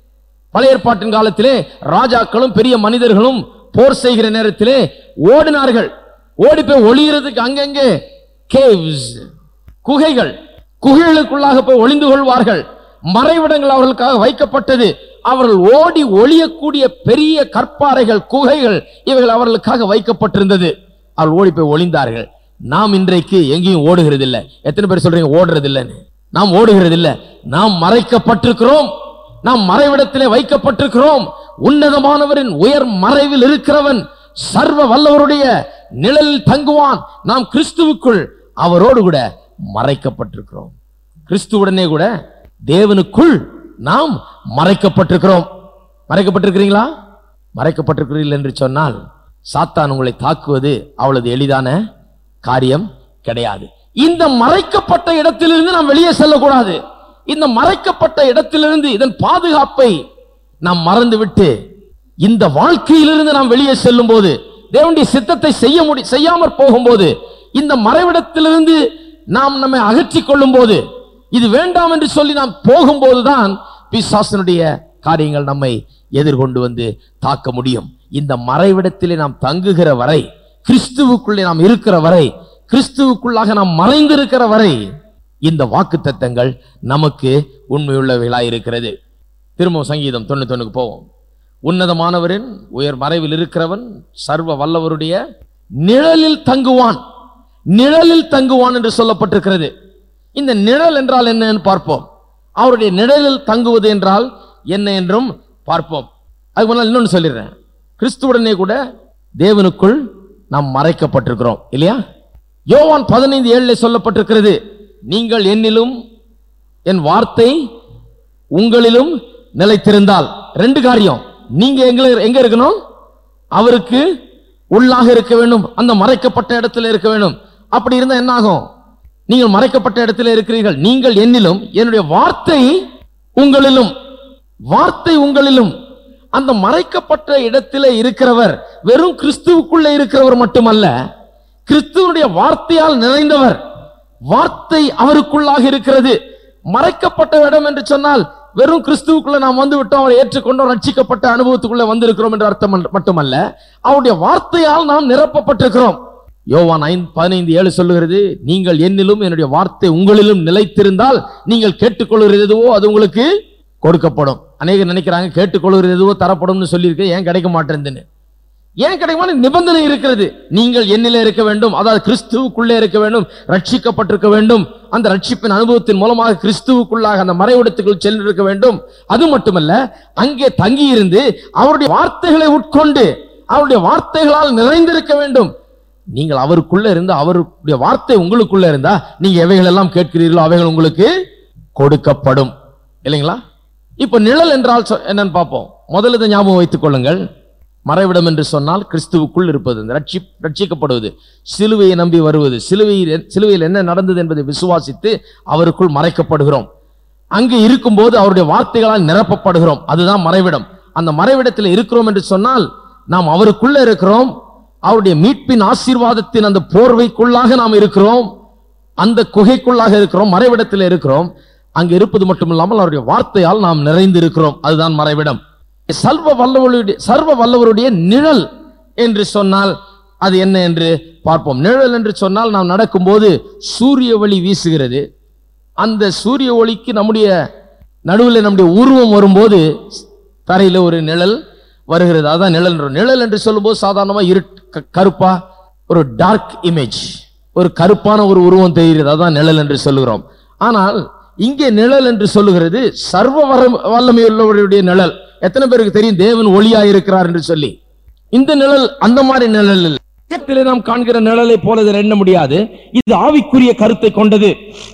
பழைய ஏற்பாட்டின் காலத்திலே, ராஜாக்களும் பெரிய மனிதர்களும் போர் செய்கிற நேரத்திலே ஓடினார்கள். ஓடி போய் ஒளிகிறதுக்கு அங்கங்கே கேவ்ஸ், குகைகள், குகைகளுக்குள்ளாக போய் ஒளிந்து கொள்வார்கள். மறைவிடங்கள் அவர்களுக்காக வைக்கப்பட்டது. அவர்கள் ஓடி ஒளியக்கூடிய பெரிய கற்பாறைகள், குகைகள், இவைகள் அவர்களுக்காக வைக்கப்பட்டிருந்தது. அவர்கள் ஓடி போய் ஒளிந்தார்கள். நாம் இன்றைக்கு எங்கேயும் ஓடுகிறது இல்லை. எத்தனை பேர் சொல்றீங்க ஓடுறது இல்லைன்னு? நாம் ஓடுகிறது இல்லை. நாம் மறைக்கப்பட்டிருக்கிறோம். நாம் மறைவிடத்திலே வைக்கப்பட்டிருக்கிறோம். உன்னதமானவரின் உயர் மறைவில் இருக்கிறவன் சர்வ வல்லவருடைய நிழலில் தங்குவான். நாம் கிறிஸ்துவுக்குள் அவரோடு கூட மறைக்கப்பட்டிருக்கிறோம். கிறிஸ்துவுடனே கூட தேவனுக்குள் நாம் மறைக்கப்பட்டிருக்கிறோம். மறைக்கப்பட்டிருக்கிறீங்களா? மறைக்கப்பட்டிருக்கிறீர்கள் என்று சொன்னால் சாத்தான் உங்களை தாக்குவது அவ்வளவு எளிதான காரியம் கிடையாது. இந்த மறைக்கப்பட்ட இடத்திலிருந்து நாம் வெளியே செல்லக்கூடாது. இந்த மறைக்கப்பட்ட இடத்திலிருந்து இதன் பாதுகாப்பை நாம் மறந்துவிட்டு இந்த வாழ்க்கையிலிருந்து நாம் வெளியே செல்லும் போது, தேவனுடைய சித்தத்தை செய்ய முடி செய்யாமற் போகும்போது, இந்த மறைவிடத்திலிருந்து நாம் நம்மை அகற்றிக் கொள்ளும் போது, இது வேண்டாம் என்று சொல்லி நாம் போகும்போதுதான் பிசாசனுடைய காரியங்கள் நம்மை எதிர்கொண்டு வந்து தாக்க முடியும். இந்த மறைவிடத்திலே நாம் தங்குகிற வரை, கிறிஸ்துவுக்குள்ளே நாம் இருக்கிற வரை, கிறிஸ்துவுக்குள்ளாக நாம் மறைந்திருக்கிற வரை இந்த வாக்குத்தத்தங்கள் நமக்கு உண்மையுள்ளவைகளாய் இருக்கிறது. திரும்ப சங்கீதம் தொண்ணூத்தி ஒண்ணுக்கு போவோம். உன்னதமானவரின் உயர் மறைவில் இருக்கிறவன் சர்வ வல்லவருடைய நிழலில் தங்குவான். நிழலில் தங்குவான் என்று சொல்லப்பட்டிருக்கிறது. இந்த நிழல் என்றால் என்ன பார்ப்போம். அவருடைய நிழலில் தங்குவது என்றால் என்ன என்றும் பார்ப்போம். அதுக்கு முன்னால் இன்னொன்று சொல்லிடுறேன். கிறிஸ்துவுடனே கூட தேவனுக்குள் நாம் மறைக்கப்பட்டிருக்கிறோம் இல்லையா? யோவான் பதினைந்து ஏழுல சொல்லப்பட்டிருக்கிறது, நீங்கள் என்னிலும் என் வார்த்தை உங்களிலும் நிலைத்திருந்தால். ரெண்டு காரியம். நீங்க எங்க எங்க இருக்கணும்? அவருக்கு உள்ளாக இருக்க வேண்டும். அந்த மறைக்கப்பட்ட இடத்துல இருக்க வேண்டும். அப்படி இருந்தா என்ன ஆகும்? நீங்கள் மறைக்கப்பட்ட இடத்துல இருக்கிறீர்கள். நீங்கள் என்னிலும், என்னுடைய வார்த்தை உங்களிலும். வார்த்தை உங்களிலும். அந்த மறைக்கப்பட்ட இடத்திலே இருக்கிறவர் வெறும் கிறிஸ்துவுக்குள்ளே இருக்கிறவர் மட்டுமல்ல, கிறிஸ்துவனுடைய வார்த்தையால் நிறைந்தவர். வார்த்தை அவருக்குள்ளாக இருக்கிறது. மறைக்கப்பட்ட இடம் என்று சொன்னால் வெறும் கிறிஸ்துவுக்குள்ள நாம் வந்து விட்டோம், அவரை ஏற்றுக்கொண்டோம், ரட்சிக்கப்பட்ட அனுபவத்துக்குள்ள வந்திருக்கிறோம் என்ற அர்த்தம் மட்டுமல்ல, அவருடைய வார்த்தையால் நாம் நிரப்பப்பட்டிருக்கிறோம். யோவான் ஐந்து பதினைந்து ஏழு சொல்லுகிறது, நீங்கள் என்னிலும் என்னுடைய வார்த்தை உங்களிலும் நிலைத்திருந்தால் நீங்கள் கேட்டுக்கொள்கிறது எதுவோ அது உங்களுக்கு கொடுக்கப்படும். அநேகர் நினைக்கிறாங்க கேட்டுக்கொள்கிறது எதுவோ தரப்படும் சொல்லியிருக்கு, ஏன் கிடைக்க மாட்டேன்னு. ஏன் கிடைக்குமான நிபந்தனை இருக்கிறது. நீங்கள் என்னிலே இருக்க வேண்டும், அதாவது கிறிஸ்துவுக்குள்ளே இருக்க வேண்டும், ரட்சிக்கப்பட்டிருக்க வேண்டும். அந்த ரட்சிப்பின் அனுபவத்தின் மூலமாக கிறிஸ்துவுக்குள்ளாக அந்த மறைவிடத்துக்குள் சென்றிருக்க வேண்டும். அது மட்டுமல்ல, அங்கே தங்கி இருந்து அவருடைய வார்த்தைகளை உட்கொண்டு அவருடைய வார்த்தைகளால் நிறைந்திருக்க வேண்டும். நீங்கள் அவருக்குள்ள இருந்து அவருடைய வார்த்தை உங்களுக்குள்ள இருந்தா நீங்க எவைகள் எல்லாம் கேட்கிறீர்களோ அவைகள் உங்களுக்கு கொடுக்கப்படும் இல்லைங்களா? இப்ப நிழல் என்றால் என்னன்னு பார்ப்போம். முதல்ல இதை ஞாபகம் வைத்துக் கொள்ளுங்கள். மறைவிடம் என்று சொன்னால் கிறிஸ்துவுக்குள் இருப்பது, ரட்சி ரட்சிக்கப்படுவது, சிலுவையை நம்பி வருவது, சிலுவையில் சிலுவையில் என்ன நடந்தது என்பதை விசுவாசித்து அவருக்குள் மறைக்கப்படுகிறோம். அங்கு இருக்கும்போது அவருடைய வார்த்தைகளால் நிரப்பப்படுகிறோம். அதுதான் மறைவிடம். அந்த மறைவிடத்தில் இருக்கிறோம் என்று சொன்னால் நாம் அவருக்குள்ள இருக்கிறோம். அவருடைய மீட்பின் ஆசீர்வாதத்தின் அந்த போர்வைக்குள்ளாக நாம் இருக்கிறோம். அந்த குகைக்குள்ளாக இருக்கிறோம், மறைவிடத்தில் இருக்கிறோம். அங்கு இருப்பது மட்டுமில்லாமல் அவருடைய வார்த்தையால் நாம் நிறைந்து இருக்கிறோம். அதுதான் மறைவிடம். சர்வ வல்லவருடைய சர்வ வல்லவருடைய நிழல் என்று சொன்னால் அது என்ன என்று பார்ப்போம். நிழல் என்று சொன்னால் நாம் நடக்கும்போது சூரிய ஒளி வீசுகிறது. அந்த சூரிய ஒளிக்கு நம்முடைய நடுவில் நம்முடைய உருவம் வரும்போது தரையில் ஒரு நிழல் வருகிறது. அதான் நிழல். நிழல் என்று சொல்லும்போது சாதாரணமாக இரு கருப்பா ஒரு டார்க் இமேஜ், ஒரு கருப்பான ஒரு உருவம் தெரிகிறது. அதான் நிழல் என்று சொல்லுகிறோம். ஆனால் இங்கே நிழல் என்று சொல்லுகிறது சர்வ வல்லமையுள்ளவருடைய நிழல். எத்தனை பேருக்கு தெரியும் தேவன் ஒளியாய் இருக்கிறார் என்று சொல்லி? இந்த நிழல் அந்த மாதிரி நிழல் இல்லை. நாம் காண்கிற நிழலை போல இதை எண்ண முடியாது. இது ஆவிக்குரிய கருத்தை கொண்டது.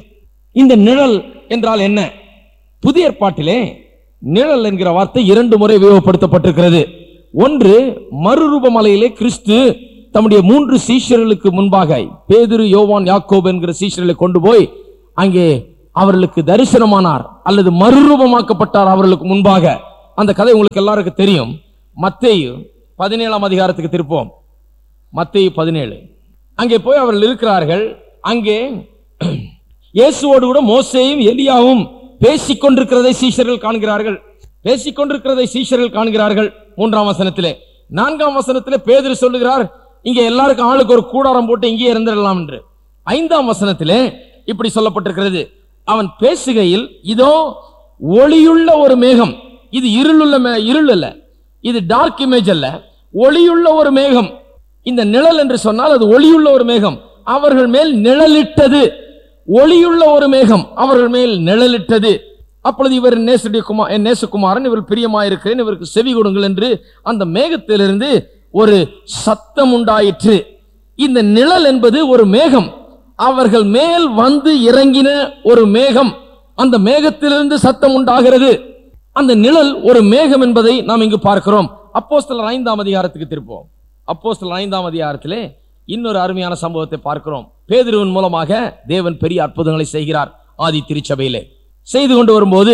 இந்த நிழல் என்றால் என்ன? புதிய ஏற்பாட்டிலே நிழல் என்கிற வார்த்தை இரண்டு முறை உபயோகப்படுத்தப்பட்டிருக்கிறது. ஒன்று, மறுரூபமலையிலே கிறிஸ்து தம்முடைய மூன்று சீஷர்களுக்கு முன்பாக பேதுரு, யோவான், யாக்கோபு என்கிற சீஷர்களை கொண்டு போய் அங்கே அவர்களுக்கு தரிசனமானார் அல்லது மறுரூபமாக்கப்பட்டார் அவர்களுக்கு முன்பாக. அந்த கதை உங்களுக்கு எல்லாருக்கும் தெரியும். மத்தேயு பதினேழாம் அதிகாரத்துக்கு திருப்போம். மத்தேயு பதினேழு. அங்கே போய் அவர்கள் இருக்கிறார்கள். அங்கே இயேசுவோடு கூட மோசேயும் எலியாவும் பேசிக் கொண்டிருக்கிறதை சீஷர்கள் காண்கிறார்கள். பேசிக் கொண்டிருக்கிறதை சீஷர்கள் காண்கிறார்கள். மூன்றாம் வசனத்திலே. நான்காம் வசனத்திலே பேதுரு சொல்லுகிறார், இங்க எல்லாருக்கும் ஆளுக்கு ஒரு கூடாரம் போட்டு இங்கே இருந்திடலாம் என்று. ஐந்தாம் வசனத்திலே இப்படி சொல்லப்பட்டிருக்கிறது, அவன் பேசுகையில் இதோ ஒளியுள்ள ஒரு மேகம். இது இருளுள்ள இருள் அல்ல, இது டார்க் இமேஜ் அல்ல, ஒளியுள்ள ஒரு மேகம். இந்த நிழல் என்று சொன்னால் அது ஒளியுள்ள ஒரு மேகம் அவர்கள் மேல் நிழலிட்டது. ஒளியுள்ள ஒரு மேகம் அவர்கள் மேல் நிழலிட்டது. அப்பொழுது இவர் நேசுடைய குமார் என் நேசுகுமாரன், இவர் பிரியமாயிருக்கிறேன், இவருக்கு செவி கொடுங்கள் என்று அந்த மேகத்திலிருந்து ஒரு சத்தம் உண்டாயிற்று. இந்த நிழல் என்பது ஒரு மேகம், அவர்கள் மேல் வந்து இறங்கின ஒரு மேகம். அந்த மேகத்திலிருந்து சத்தம் உண்டாகிறது. அந்த நிழல் ஒரு மேகம் என்பதை நாம் இங்கு பார்க்கிறோம். அப்போஸ்தலர் ஐந்தாம் அதிகாரத்துக்கு திருப்போம். அப்போஸ்தலர் ஐந்தாம் அதிகாரத்திலே இன்னொரு அருமையான சம்பவத்தை பார்க்கிறோம். பேதுருவின் மூலமாக தேவன் பெரிய அற்புதங்களை செய்கிறார். ஆதி திருச்சபையிலே செய்து கொண்டு வரும்போது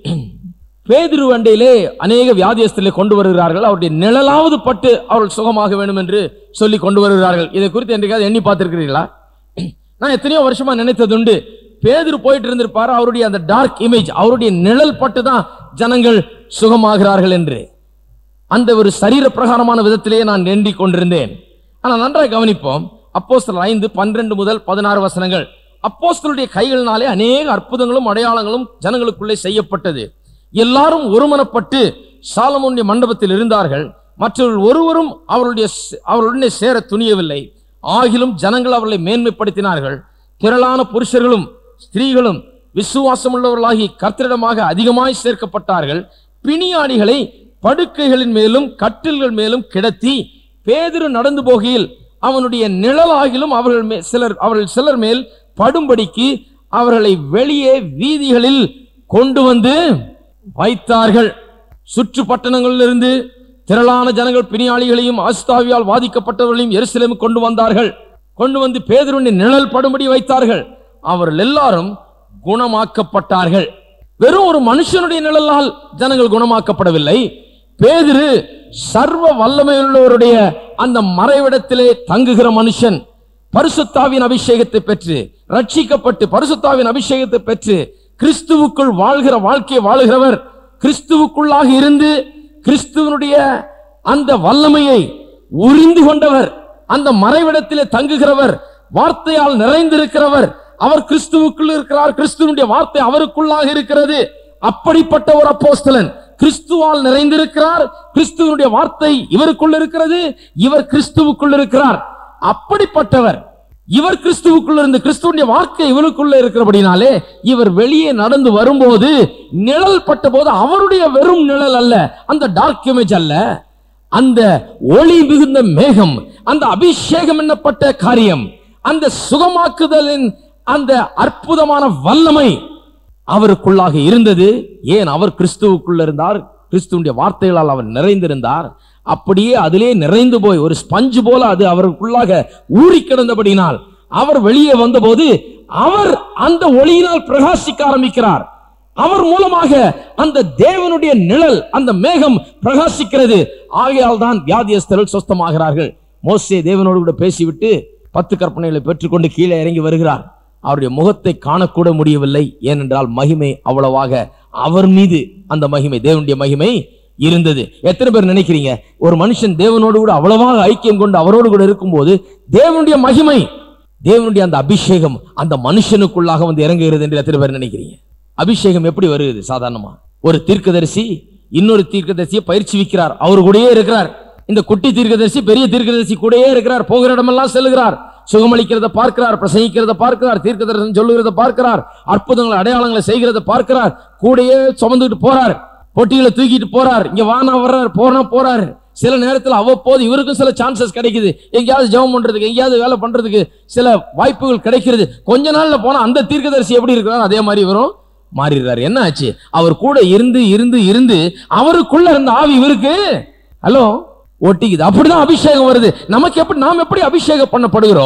பேதுரு அண்டையிலே அநேக வியாதியஸ்தர்களை கொண்டு வருகிறார்கள். அவருடைய நிழலாவது பட்டு அவர்கள் சுகமாக வேண்டும் என்று சொல்லி கொண்டு வருகிறார்கள். இதை குறித்து என்றைக்காவது எண்ணி பார்த்திருக்கிறீர்களா? நான் எத்தனையோ வருஷமா நினைத்ததுண்டு, பேதுரு போயிட்டு இருந்திருப்பாரு, அவருடைய அந்த டார்க் இமேஜ், அவருடைய நிழல் பட்டு தான் ஜனங்கள் சுகமாகிறார்கள் என்று. அந்த ஒரு சரீர பிரகாரமான விதத்திலேயே நான் எண்ணிக் கொண்டிருந்தேன். ஆனால் நன்றாக கவனிப்போம். அப்போஸ்தலர் ஐந்து பன்னிரண்டு முதல் பதினாறு வசனங்கள். அப்போஸ்தலருடைய கைகளினாலே அநேக அற்புதங்களும் அடையாளங்களும் ஜனங்களுக்குள்ளே செய்யப்பட்டது. எல்லாரும் ஒருமனப்பட்டு சாலமோனுடைய மண்டபத்தில் இருந்தார்கள். மற்றவர்கள் ஒருவரும் அவருடைய அவர்களுடனே சேர துணியவில்லை. ஆகிலும் ஜனங்கள் அவர்களை மேன்மைப்படுத்தினார்கள். திரளான புருஷர்களும் ஸ்திரீகளும் விசுவாசம் உள்ளவர்களாகி கர்த்தரிடமாக அதிகமாய் சேர்க்கப்பட்டார்கள். பிணியாளிகளை படுக்கைகளின் மேலும் கட்டில்கள் மேலும் கிடத்தி பேதுரு நடந்து போகையில் அவனுடைய நிழலாகிலும் அவர்கள் சிலர் அவர்கள் சிலர் மேல் படும்படிக்கு அவர்களை வெளியே வீதிகளில் கொண்டு வந்து வைத்தார்கள். சுற்று பட்டணங்களிலிருந்து திரளான ஜனங்கள் பிணியாளிகளையும் ஆஸ்தாவியால் பாதிக்கப்பட்டவர்களையும் எருசலேமுக்கு கொண்டு வந்தார்கள். கொண்டு வந்து பேதுருவின் நிழல் படும்படி வைத்தார்கள். அவர்கள் எல்லாரும் குணமாக்கப்பட்டார்கள். வெறும் ஒரு மனுஷனுடைய நிழலால் ஜனங்கள் குணமாக்கப்படவில்லை. பேதுரு சர்வ வல்லமையுள்ளவருடைய அந்த மறைவிடத்திலே தங்குகிற மனுஷன், பரிசுத்தாவின் அபிஷேகத்தை பெற்று ரட்சிக்கப்பட்டு பரிசுத்தாவின் அபிஷேகத்தை பெற்று கிறிஸ்துவுக்குள் வாழ்கிற வாழ்க்கையை வாழுகிறவர், கிறிஸ்துவுக்குள்ளாக இருந்து கிறிஸ்துவனுடைய அந்த வல்லமையை உறிந்து கொண்டவர், அந்த மறைவிடத்திலே தங்குகிறவர், வார்த்தையால் நிறைந்திருக்கிறவர். அவர் கிறிஸ்துவுக்குள் இருக்கிறார், கிறிஸ்துவனுடைய வார்த்தை அவருக்குள்ளாக இருக்கிறது. அப்படிப்பட்ட ஒரு அப்போஸ்தலன் கிறிஸ்துவால் நிறைந்திருக்கிறார், கிறிஸ்துவனுடைய வார்த்தை இவருக்குள் இருக்கிறது, இவர் கிறிஸ்துவுக்குள் இருக்கிறார். அப்படிப்பட்டவர் இவர் கிறிஸ்துவுக்குள்ள இருந்து கிறிஸ்துவனுடைய வார்த்தை இவருக்குள்ள இருக்கிறபடினாலே இவர் வெளியே நடந்து வரும்போது நிழல் பட்ட போது அவருடைய வெறும் நிழல் அல்ல, அந்த டார்க் இமேஜ் அல்ல, அந்த ஒளி மிகுந்த மேகம், அந்த அபிஷேகம் என்னப்பட்ட காரியம், அந்த சுகமாக்குதலின் அந்த அற்புதமான வல்லமை அவருக்குள்ளாக இருந்தது. ஏன்? அவர் கிறிஸ்துவுக்குள்ள இருந்தார், கிறிஸ்துவனுடைய வார்த்தைகளால் அவர் நிறைந்திருந்தார். அப்படியே அதிலே நிறைந்து போய் ஒரு ஸ்பஞ்சு போல அது அவருக்குள்ளாக ஊறி கிடந்தபடினால் அவர் வெளியே வந்தபோது அவர் அந்த ஒளியினால் பிரகாசிக்க ஆரம்பிக்கிறார். அவர் மூலமாக அந்த தேவனுடைய நிழல், அந்த மேகம் பிரகாசிக்கிறது. ஆகையால் தான் வியாதியஸ்தர்கள் சொஸ்தமாகிறார்கள். மோசே தேவனோடு கூட பேசிவிட்டு பத்து கற்பனைகளை பெற்றுக்கொண்டு கீழே இறங்கி வருகிறார். அவருடைய முகத்தை காணக்கூட முடியவில்லை. ஏனென்றால் மகிமை அவ்வளவாக அவர் மீது, அந்த மகிமை, தேவனுடைய மகிமை இருந்தது. எத்தனை பேர் நினைக்கிறீங்க ஒரு மனுஷன் தேவனோடு கூட அவ்வளவாக ஐக்கியம் கொண்டு அவரோடு கூட இருக்கும்போது தேவனுடைய மகிமை, தேவனுடைய அந்த அபிஷேகம் அந்த மனுஷனுக்குள்ளாக வந்து இறங்குகிறது என்று எத்தனை பேர் நினைக்கிறீங்க? அபிஷேகம் எப்படி வருகிறது? சாதாரணமா ஒரு தீர்க்கதரிசி இன்னொரு தீர்க்கதரிசியை பயிற்சி வைக்கிறார், அவரு கூடயே இருக்கிறார். இந்த குட்டி தீர்க்கதரிசி பெரிய தீர்க்கதரிசி கூடயே இருக்கிறார், போகிற இடமெல்லாம் செல்லுகிறார், சுகமளிக்கிறத பார்க்கிறார், பிரசங்கிக்கிறத பார்க்கிறார், தீர்க்கதரிசனம் சொல்லுகிறத பார்க்கிறார், அற்புதங்களை அடையாளங்களை செய்கிறத பார்க்கிறார், கூடயே சுமந்துட்டு போறார், பொட்டிகளை தூக்கிட்டு போறார், இங்க வானா வர்றார், போனா போறாரு. சில நேரத்தில் அவ்வப்போது இவருக்கும் சில சான்சஸ் கிடைக்குது, எங்கேயாவது ஜெபம் பண்றதுக்கு, எங்கேயாவது வேலை பண்றதுக்கு சில வாய்ப்புகள் கிடைக்கிறது. கொஞ்ச நாள்ல போனா அந்த தீர்க்கதரிசி எப்படி இருக்கிறார் அதே மாதிரி இவரும் மாறிடுறாரு. என்ன ஆச்சு? அவர் கூட இருந்து இருந்து இருந்து அவருக்குள்ள இருந்த ஆவி இவருக்கு ஹலோ ஒட்டிக்குது. அப்படிதான் அபிஷேகம் வருது. நமக்கு எப்படி, நாம் எப்படி அபிஷேகம் பண்ணப்படுகிறோம்?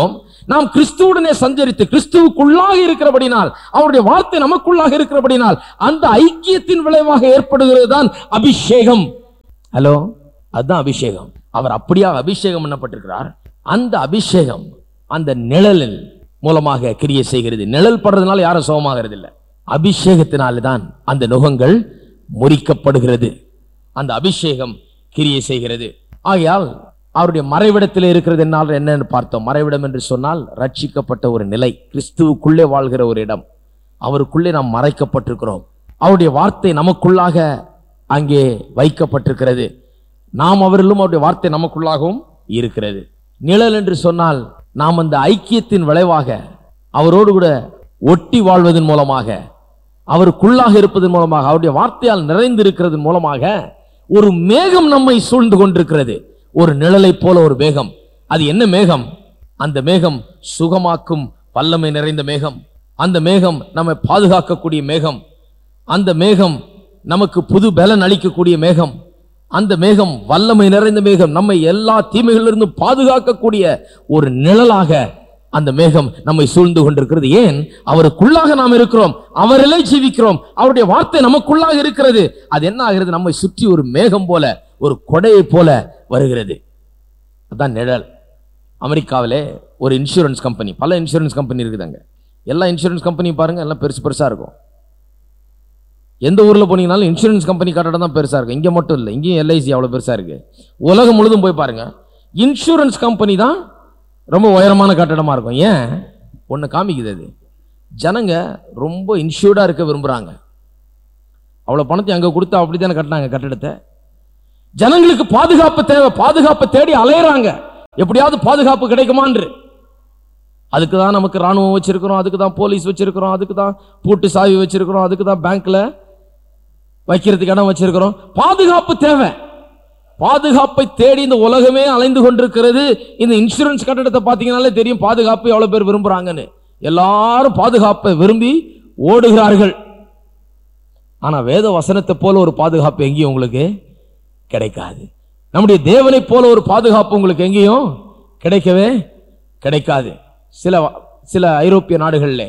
நாம் கிறிஸ்துவுடனே சஞ்சரித்து கிறிஸ்துவுக்குள்ளாக இருக்கிறபடினால், அவருடைய வார்த்தை நமக்குள்ளாக இருக்கிறபடினால் அந்த ஐக்கியத்தின் விளைவாக ஏற்படுகிறது தான் அபிஷேகம். ஹலோ, அதுதான் அபிஷேகம். அவர் அப்படியாக அபிஷேகம் பண்ணப்பட்டிருக்கிறார். அந்த அபிஷேகம் அந்த நிழலில் மூலமாக கிரியை செய்கிறது. நிழல் படுறதுனால யாரும் சுகமாகிறது இல்லை. அபிஷேகத்தினால்தான் அந்த நுகங்கள் முறிக்கப்படுகிறது. அந்த அபிஷேகம் கிரியை செய்கிறது. ஆகையால் அவருடைய மறைவிடத்தில் இருக்கிறது என்னால் என்னன்னு பார்த்தோம். மறைவிடம் என்று சொன்னால் ரட்சிக்கப்பட்ட ஒரு நிலை, கிறிஸ்துவுக்குள்ளே வாழ்கிற ஒரு இடம். அவருக்குள்ளே நாம் மறைக்கப்பட்டிருக்கிறோம். அவருடைய வார்த்தை நமக்குள்ளாக அங்கே வைக்கப்பட்டிருக்கிறது. நாம் அவரிலும் அவருடைய வார்த்தை நமக்குள்ளாகவும் இருக்கிறது. நிழல் என்று சொன்னால் நாம் அந்த ஐக்கியத்தின் விளைவாக அவரோடு கூட ஒட்டி வாழ்வதன் மூலமாக, அவருக்குள்ளாக இருப்பதன் மூலமாக, அவருடைய வார்த்தையால் நிறைந்து இருக்கிறது மூலமாக ஒரு மேகம் நம்மை சூழ்ந்து கொண்டிருக்கிறது. ஒரு நிழலை போல ஒரு மேகம். அது என்ன மேகம்? அந்த மேகம் சுகமாக்கும் வல்லமை நிறைந்த மேகம். அந்த மேகம் நம்மை பாதுகாக்கக்கூடிய மேகம். அந்த மேகம் நமக்கு புது பலன் அளிக்கக்கூடிய மேகம். அந்த மேகம் வல்லமை நிறைந்த மேகம். நம்மை எல்லா தீமைகளிலிருந்து பாதுகாக்கக்கூடிய ஒரு நிழலாக அந்த மேகம் நம்மை சூழ்ந்து கொண்டிருக்கிறது. ஏன்? அவருக்குள்ளாக நாம் இருக்கிறோம், அவரிலே ஜீவிக்கிறோம், அவருடைய வார்த்தை நமக்குள்ளாக இருக்கிறது. அது என்ன ஆகிறது? நம்மை சுற்றி ஒரு மேகம் போல, ஒரு கொடையை போல வருகிறது. அதுதான் நிழல். அமெரிக்காவிலே ஒரு இன்சூரன்ஸ் கம்பெனி, பல இன்சூரன்ஸ் கம்பெனி இருக்குதாங்க. எல்லா இன்சூரன்ஸ் கம்பெனி பாருங்க, எல்லாம் பெருசு பெருசா இருக்கும். எந்த ஊர்ல போனீங்கன்னாலும் இன்சூரன்ஸ் கம்பெனி கட்டடம் தான் பெருசா இருக்கும். இங்க மட்டும் இல்லை, இங்கேயும் எல்ஐசி அவ்வளவு பெருசா இருக்கு. உலகம் முழுதும் போய் பாருங்க, இன்சூரன்ஸ் கம்பெனி தான் ரொம்ப உயரமான கட்டடமா இருக்கும். ஏன்? ஒன்று காமிக்குது, அது ஜனங்க ரொம்ப இன்சூர்டா இருக்க விரும்புறாங்க. அவ்வளவு பணத்தை அங்க கொடுத்து அப்படித்தானே கட்டினாங்க கட்டடத்தை. ஜனங்களுக்கு பாதுகாப்பு தேவை, பாதுகாப்பு தேடி அலையறாங்க, எப்படியாவது பாதுகாப்பு கிடைக்குமான்று. அதுக்கு தான் நமக்கு ராணுவம் வச்சிருக்கிறோம், அதுக்கு தான் போலீஸ் வச்சிருக்கிறோம், அதுக்கு தான் பூட்டு சாவி வச்சிருக்கிறோம், அதுக்கு தான் பேங்க்ல வைக்கிறதுக்கு இடம் வச்சிருக்கிறோம். பாதுகாப்பு தேவை. பாதுகாப்பை தேடி இந்த உலகமே அலைந்து கொண்டிருக்கிறது. இந்த இன்சூரன்ஸ் கட்டடத்தை பார்த்தீங்கன்னாலே தெரியும் பாதுகாப்பு எவ்வளவு பேர் விரும்புறாங்கன்னு. எல்லாரும் பாதுகாப்பை விரும்பி ஓடுகிறார்கள். ஆனா வேத வசனத்தை போல ஒரு பாதுகாப்பு எங்கேயும் உங்களுக்கு கிடைக்காது. நம்முடைய தேவனை போல ஒரு பாதுகாப்பு உங்களுக்கு எங்கேயும் கிடைக்கவே கிடைக்காது. சில சில ஐரோப்பிய நாடுகளில்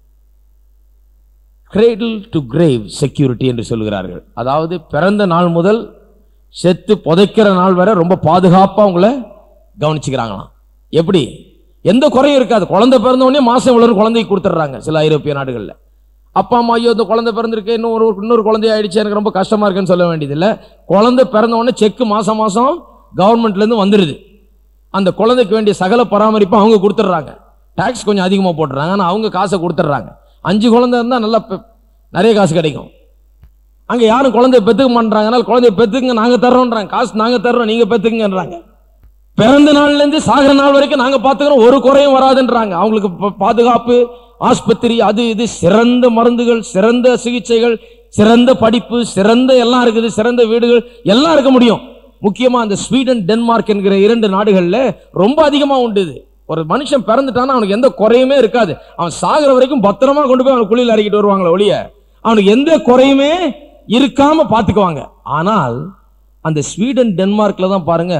கிரேடில் டு கிரேவ் செக்யூரிட்டி என்று சொல்கிறார்கள். அதாவது பிறந்த நாள் முதல் செத்து புதைக்கிற நாள் வரை ரொம்ப பாதுகாப்பா உங்களை கவனிச்சுக்கிறாங்களாம். எப்படி? எந்த குறையும் இருக்காது. குழந்தை பிறந்த உடனே மாசம் இவ்வளவு குழந்தைக்கு கொடுத்துட்றாங்க சில ஐரோப்பிய நாடுகளில். அப்பா அம்மா ஐயோ இந்த குழந்தை பிறந்திருக்கு, இன்னொரு இன்னொரு குழந்தை ஆயிடுச்சு, எனக்கு ரொம்ப கஷ்டமா இருக்குன்னு சொல்ல வேண்டியதில்லை. குழந்தை பிறந்த உடனே செக்கு மாசம் மாசம் கவர்மெண்ட்ல இருந்து வந்துடுது. அந்த குழந்தைக்கு வேண்டிய சகல பராமரிப்பு அவங்க கொடுத்துட்றாங்க. டாக்ஸ் கொஞ்சம் அதிகமாக போட்டுறாங்க, ஆனால் அவங்க காசை கொடுத்துட்றாங்க. அஞ்சு குழந்தை இருந்தால் நல்லா நிறைய காசு கிடைக்கும். அங்கே யாரும் குழந்தைய பெற்றுக்க மாட்டாங்க. குழந்தைய பெற்றுங்க, நாங்கள் தர்றோன்றாங்க, காசு நாங்கள் தர்றோம், நீங்கள் பெற்றுக்குங்கன்றாங்க. பிறந்த நாள்லேருந்து சாகிற நாள் வரைக்கும் நாங்கள் பார்த்துக்கிறோம், ஒரு குறையும் வராதுன்றாங்க. அவங்களுக்கு பாதுகாப்பு, ஆஸ்பத்திரி, அது இது, சிறந்த மருந்துகள், சிறந்த சிகிச்சைகள், சிறந்த படிப்பு, சிறந்த எல்லாம் இருக்குது, சிறந்த வீடுகள் எல்லாம் இருக்க முடியும். முக்கியமா அந்த ஸ்வீடன், டென்மார்க் என்கிற இரண்டு நாடுகள்ல ரொம்ப அதிகமா உண்டு. ஒரு மனுஷன் பிறந்துட்டானா அவனுக்கு எந்த குறையுமே இருக்காது. அவன் சாகிற வரைக்கும் பத்திரமா கொண்டு போய் அவன் குழியில் இறக்கிட்டு வருவாங்களே ஒழிய அவனுக்கு எந்த குறையுமே இருக்காம பாத்துக்குவாங்க. ஆனால் அந்த ஸ்வீடன், டென்மார்க்ல தான் பாருங்க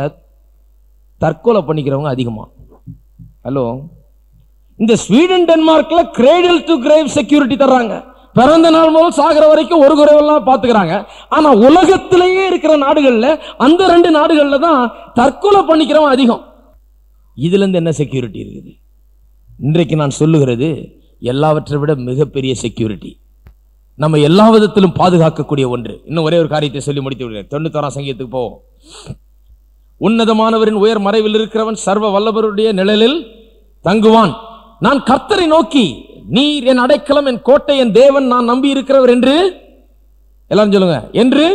தற்கொலை பண்ணிக்கிறவங்க அதிகமா. ஹலோ, இந்த ஸ்வீடன் டென்மார்க்ல கிரேடில் டு கிரேவ் செக்யூரிட்டி தர்றாங்க. பிறந்த நாள் முதல் சாகிற வரைக்கும் ஒரு குறைவெல்லாம் பாத்துக்கிறாங்க. ஆனா உலகத்திலேயே இருக்கிற நாடுகள்ல அந்த ரெண்டு நாடுகள்ல தான் தற்கொலை பண்ணிக்கிறவன் அதிகம். இதுல இருந்து என்ன செக்யூரிட்டி இருக்குது? இன்றைக்கு நான் சொல்லுகிறது எல்லாவற்றை விட மிகப்பெரிய செக்யூரிட்டி, நம்ம எல்லா விதத்திலும் பாதுகாக்கக்கூடிய ஒன்று. இன்னும் ஒரே ஒரு காரியத்தை சொல்லி முடித்து விடுகிறேன். தொண்ணூத்தாறாம் சங்கீதத்துக்கு போவோம். உன்னதமானவரின் உயர் மறைவில் இருக்கிறவன் சர்வ வல்லவருடைய நிழலில் தங்குவான். நான் கர்த்தரை நோக்கி, நீர் என் அடைக்கலம், என் கோட்டை, என் தேவன், நான் நம்பி இருக்கிறவர் என்று எல்லாரும் சொல்லுங்க, என்று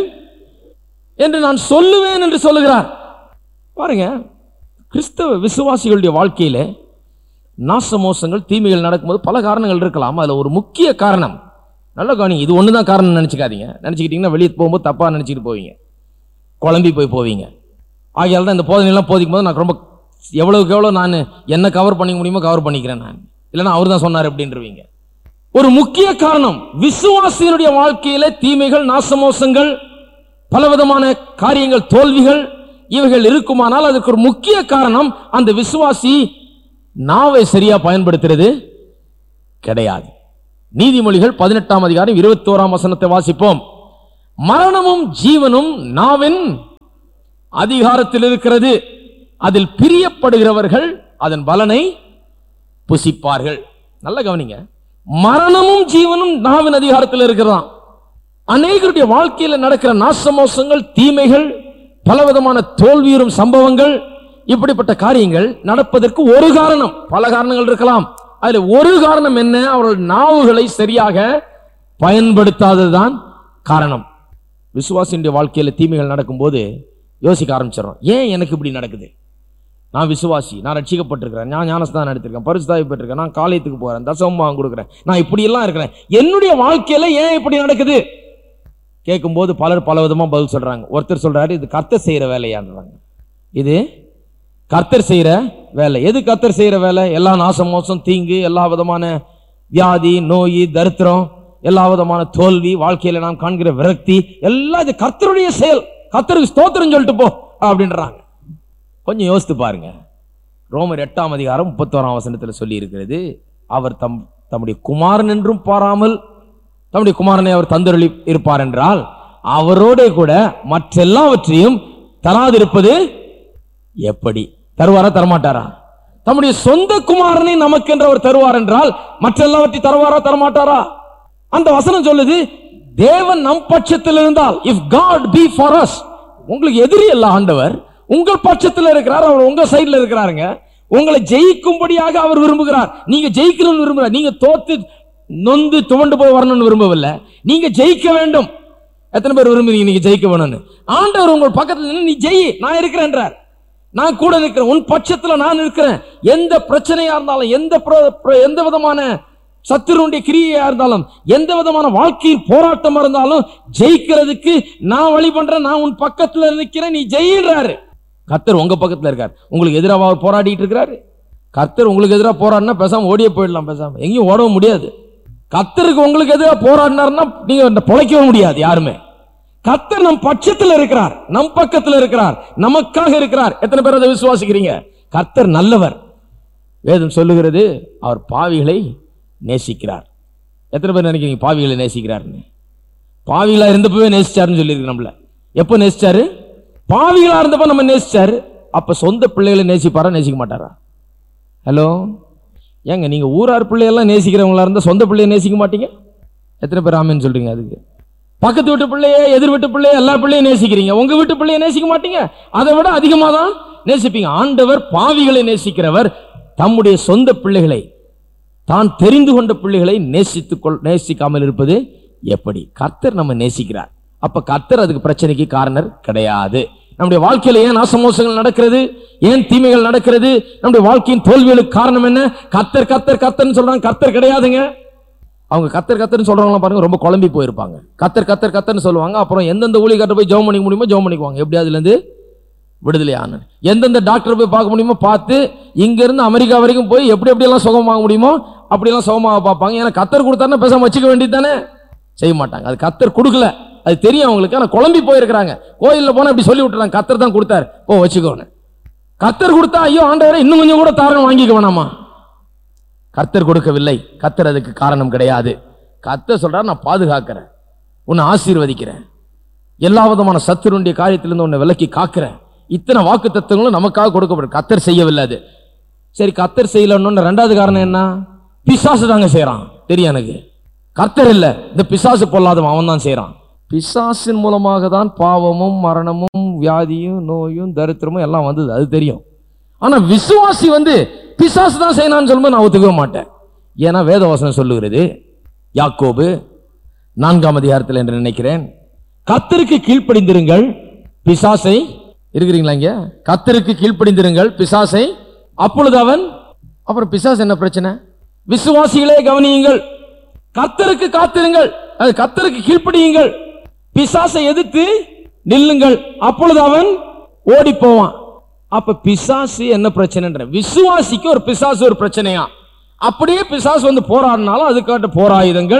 என்று நான் சொல்லுவேன் என்று சொல்லுகிறார். பாருங்க, கிறிஸ்தவ விசுவாசிகளுடைய வாழ்க்கையில நாச மோசங்கள், தீமைகள் நடக்கும்போது பல காரணங்கள் இருக்கலாம். அதுல ஒரு முக்கிய காரணம், நல்ல கவனிங்க, இது ஒண்ணுதான் காரணம் நினைச்சுக்காதீங்க. நினைச்சுக்கிட்டீங்கன்னா வெளியே போகும்போது தப்பா நினைச்சிட்டு போவீங்க, குழம்பி போய் போவீங்க. ஆகையால் தான் இந்த போதனைலாம் போதிக்கும் போது நான் ரொம்ப எவ்வளவுக்கு எவ்வளவு நான் என்ன கவர் பண்ணிக்க முடியுமோ கவர் பண்ணிக்கிறேன். நான் இல்லைன்னா அவர் தான் சொன்னார் அப்படின்றவீங்க. ஒரு முக்கிய காரணம், விசுவாசியினுடைய வாழ்க்கையில தீமைகள், நாசமோசங்கள், பலவிதமான காரியங்கள், தோல்விகள் இவைகள் இருக்குமானால் அதுக்கு ஒரு முக்கிய காரணம் அந்த விசுவாசி நாவை சரியா பயன்படுத்துறது கிடையாது. நீதிமொழிகள் பதினெட்டாம் அதிகாரம் இருபத்தி ஓராம் வசனத்தை வாசிப்போம். மரணமும் ஜீவனும் நாவின் அதிகாரத்தில் இருக்கிறது, அதில் பிரியப்படுகிறவர்கள் அதன் பலனை புசிப்பார்கள். நல்ல கவனிங்க, மரணமும் ஜீவனும் நாவின் அதிகாரத்தில் இருக்கிறதாம். அநேகருடைய வாழ்க்கையில் நடக்கிற நாசமோசங்கள், தீமைகள், பலவிதமான தோல்வியுறும் சம்பவங்கள், இப்படிப்பட்ட காரியங்கள் நடப்பதற்கு ஒரு காரணம், பல காரணங்கள் இருக்கலாம். அதுல ஒரு காரணம் என்ன? அவர்கள் நாவுகளை சரியாக பயன்படுத்தாததுதான் காரணம். விசுவாசியுடைய வாழ்க்கையில் தீமைகள் நடக்கும்போது யோசிக்க ஆரம்பிச்சிடறோம், ஏன் எனக்கு இப்படி நடக்குது? நான் விசுவாசி, நான் ரட்சிக்கப்பட்டிருக்கிறேன், நான் ஞானஸ்தானம் எடுத்திருக்கேன், பரிசுத்தாவி பெற்றிருக்கேன், நான் காலேஜுக்கு போறேன், தசமமாக கொடுக்குறேன், நான் இப்படி எல்லாம் இருக்கிறேன், என்னுடைய வாழ்க்கையில ஏன் இப்படி நடக்குது கேட்கும்போது பலர் பல விதமா பதில் சொல்றாங்க. ஒருத்தர் சொல்றாரு, இது கர்த்தர் செய்யற வேலையான்றாங்க. இது கர்த்தர் செய்யற வேலை. எது கர்த்தர் செய்யற வேலை? எல்லா நாசம் மோசம் தீங்கு, எல்லா விதமான வியாதி நோய் தரித்திரம், எல்லா விதமான தோல்வி, வாழ்க்கையில நாம் காண்கிற விரக்தி, எல்லாம் இது கர்த்தருடைய செயல், கர்த்தருக்கு ஸ்தோத்திரம் சொல்லிட்டு போ அப்படின்றாங்க. கொஞ்சம் யோசித்து பாருங்க. ரோமர் எட்டாம் அதிகாரம் முப்பத்தோராம் வசனத்தில் சொல்லி இருக்கிறது, அவர் தம் தம்முடைய குமாரன் என்றும் பாராமல் தம்முடைய குமாரனை அவர் தந்தருளி இருப்பார் என்றால் அவரோட கூட மற்றெல்லாவற்றையும் தராதிருப்பது எப்படி? தருவாரா தரமாட்டாரா? தம்முடைய சொந்த குமாரனை நமக்கு என்று அவர் தருவார் என்றால் மற்றெல்லாவற்றையும் தருவாரா தரமாட்டாரா? அந்த வசனம் சொல்லுது, தேவன் நம் பட்சத்தில் இருந்தால், if God B for us, உங்களுக்கு எதிரி அல்ல ஆண்டவர், உங்கள் பட்சத்தில் இருக்கிறார், அவர் உங்க சைடுல இருக்கிறாருங்க. உங்களை ஜெயிக்கும்படியாக அவர் விரும்புகிறார். நீங்க ஜெயிக்கணும்னு விரும்புகிறார். நீங்க தோத்து நொந்து துவண்டு போய் வரணும்னு விரும்பவில்லை, நீங்க ஜெயிக்க வேண்டும். எத்தனை பேர் விரும்புறீங்க நீங்க ஜெயிக்க வேணும்னு? ஆண்டவர் உங்கள் பக்கத்தில் நீ ஜெயி, நான் இருக்கிறேன், நான் கூட இருக்கிறேன், உன் பட்சத்துல நான் இருக்கிறேன். எந்த பிரச்சனையா இருந்தாலும், எந்த எந்த விதமான சத்துருடைய கிரியையா இருந்தாலும், எந்த விதமான வாழ்க்கையில் போராட்டம் இருந்தாலும் ஜெயிக்கிறதுக்கு நான் வழி பண்றேன், நான் உன் பக்கத்துல நிற்கிறேன், நீ ஜெயின்றாரு. கர்த்தர் உங்க பக்கத்துல இருக்கார், உங்களுக்கு எதிராக போராடிட்டு இருக்கிறாரு. கர்த்தர் உங்களுக்கு எதிராக போராடினா பேசாம ஓடியே போயிடலாம், பேசாம எங்கேயும் ஓடவும் முடியாது. கர்த்தருக்கு உங்களுக்கு எதிராக போராடினார்னா நீங்க பொழைக்கவும் முடியாது யாருமே. கர்த்தர் நம் பட்சத்தில் இருக்கிறார், நம் பக்கத்தில் இருக்கிறார், நமக்காக இருக்கிறார். எத்தனை பேர் அதை விசுவாசிக்கிறீங்க? கர்த்தர் நல்லவர். வேதம் சொல்லுகிறது, அவர் பாவிகளை நேசிக்கிறார். எத்தனை பேர் நினைக்கிறீங்க பாவிகளை நேசிக்கிறார்னு? பாவிகளா இருந்தப்பவே நேசிச்சாருன்னு சொல்லியிருக்கு. நம்மள எப்ப நேசிச்சாரு? பாவிகளா இருந்தப்ப நம்ம நேசிச்சாரு. அப்ப சொந்த பிள்ளைகளை நேசிப்பாரா நேசிக்க மாட்டாரா? ஹலோ, ஏங்க நீங்க ஊரார் பிள்ளையெல்லாம் நேசிக்கிறவங்களா இருந்தா சொந்த பிள்ளைய நேசிக்க மாட்டீங்க? எத்தனை பேர் ஆமேன்னு சொல்றீங்க? அதுக்கு பக்கத்து வீட்டு பிள்ளைய, எதிர் வீட்டு பிள்ளைய, எல்லா பிள்ளையும் நேசிக்கிறீங்க, உங்க வீட்டு பிள்ளைய நேசிக்க மாட்டீங்க? அதை விட அதிகமாக தான் நேசிப்பீங்க. ஆண்டவர் பாவிகளை நேசிக்கிறவர், தம்முடைய சொந்த பிள்ளைகளை, தான் தெரிந்து கொண்ட பிள்ளைகளை நேசித்துக்கொள் நேசிக்காமல் இருப்பது எப்படி? கர்த்தர் நம்ம நேசிக்கிறார். அப்ப கர்த்தர் அதுக்கு பிரச்சனைக்கு காரணர் கிடையாது. நம்முடைய வாழ்க்கையில ஏன் நாசமோசங்கள் நடக்கிறது, ஏன் தீமைகள் நடக்கிறது, நம்முடைய வாழ்க்கையின் தோல்விகளுக்கு காரணம் என்ன? கர்த்தர் கர்த்தர் கர்த்தர்னு சொல்றாங்க, கர்த்தர் கிடையாதுங்க. அவங்க கர்த்தர் கர்த்தர்னு சொல்றவங்க பாருங்க, ரொம்ப குழம்பி போயிருப்பாங்க. கர்த்தர் கர்த்தர் கர்த்தர்னு சொல்லுவாங்க, அப்புறம் எந்தெந்த ஊழியக்காரர் போய் ஜெபம் பண்ணிக்க முடியுமோ ஜெபம் பண்ணிக்குவாங்க, எப்படி அதுல இருந்து விடுதலை ஆன. எந்தெந்த டாக்டர் போய் பார்க்க முடியுமோ பார்த்து, இங்க இருந்து அமெரிக்கா வரைக்கும் போய் எப்படி எப்படி எல்லாம் சுகமாக முடியுமோ அப்படியெல்லாம் சுகமாக பார்ப்பாங்க. ஏன்னா கர்த்தர் கொடுத்தாருன்னா பேசாம வச்சுக்க வேண்டியது தானே? செய்ய மாட்டாங்க. அது கர்த்தர் கொடுக்கல, அது தெரியும் அவங்களுக்கு. ஆனா குழம்பி போயிருக்கிறாங்க. கோயிலில் போனா இப்படி சொல்லி விட்டுறாங்க, கர்த்தர் தான் கொடுத்தாரு, போ வச்சுக்கோன்னு. கர்த்தர் கொடுத்தா ஐயோ ஆண்டவரே இன்னும் கொஞ்சம் கூட தாரம் வாங்கிக்க வேணாமா? கர்த்தர் கொடுக்கவில்லை, கர்த்தர் அதுக்கு காரணம் கிடையாது. கர்த்தர் சொல்றாரு, நான் பாதுகாக்கிறேன், உன்னை ஆசீர்வதிக்கிறேன், எல்லா விதமான சத்துருடைய காரியத்திலிருந்து உன்னை விலக்கி காக்கிறேன். இத்தனை வாக்கு தத்துவங்களும் நமக்காக கொடுக்கப்படும். கர்த்தர் செய்யவில்லை. அது சரி, கர்த்தர் செய்யலன்னு ரெண்டாவது காரணம் என்ன? பிசாசு தாங்க செய்யறான். தெரியும் எனக்கு. கர்த்தர் இல்ல, இந்த பிசாசு பொல்லாதவன், அவன் தான் செய்யறான். பிசாசின் மூலமாக தான் பாவமும் மரணமும் வியாதியும் நோயும் தரித்திரமும் எல்லாம் வந்தது, அது தெரியும். ஆனா விசுவாசி வந்து பிசாசு தான் செய்யணும்னு சொல்லும்போது நான் ஒத்துக்கவே மாட்டேன். ஏன்னா வேதவசனம் சொல்லுகிறது, யாக்கோபு நான்காம் அதிகாரத்தில் என்று நினைக்கிறேன், கர்த்தருக்கு கீழ்ப்படிந்திருங்கள் பிசாசை, இருக்கிறீங்களா இங்க? கர்த்தருக்கு கீழ்ப்படிந்திருங்கள் பிசாசை, அப்பொழுது அவன், அப்புறம் பிசாசு என்ன பிரச்சனை? விசுவாசிகளே கவனியுங்கள், கர்த்தருக்கு காத்திருங்கள், அது கர்த்தருக்கு கீழ்ப்படியுங்கள், பிசாசை எதிர்த்து நில்லுங்கள், அப்பொழுது அவன் ஓடி போவான். அப்ப பிசாசு என்ன பிரச்சனை? விசுவாசிக்கு ஒரு பிசாசு ஒரு பிரச்சனையா? அப்படியே பிசாசு வந்து போராடினாலும் அதுக்காட்ட போராயுதங்கள்,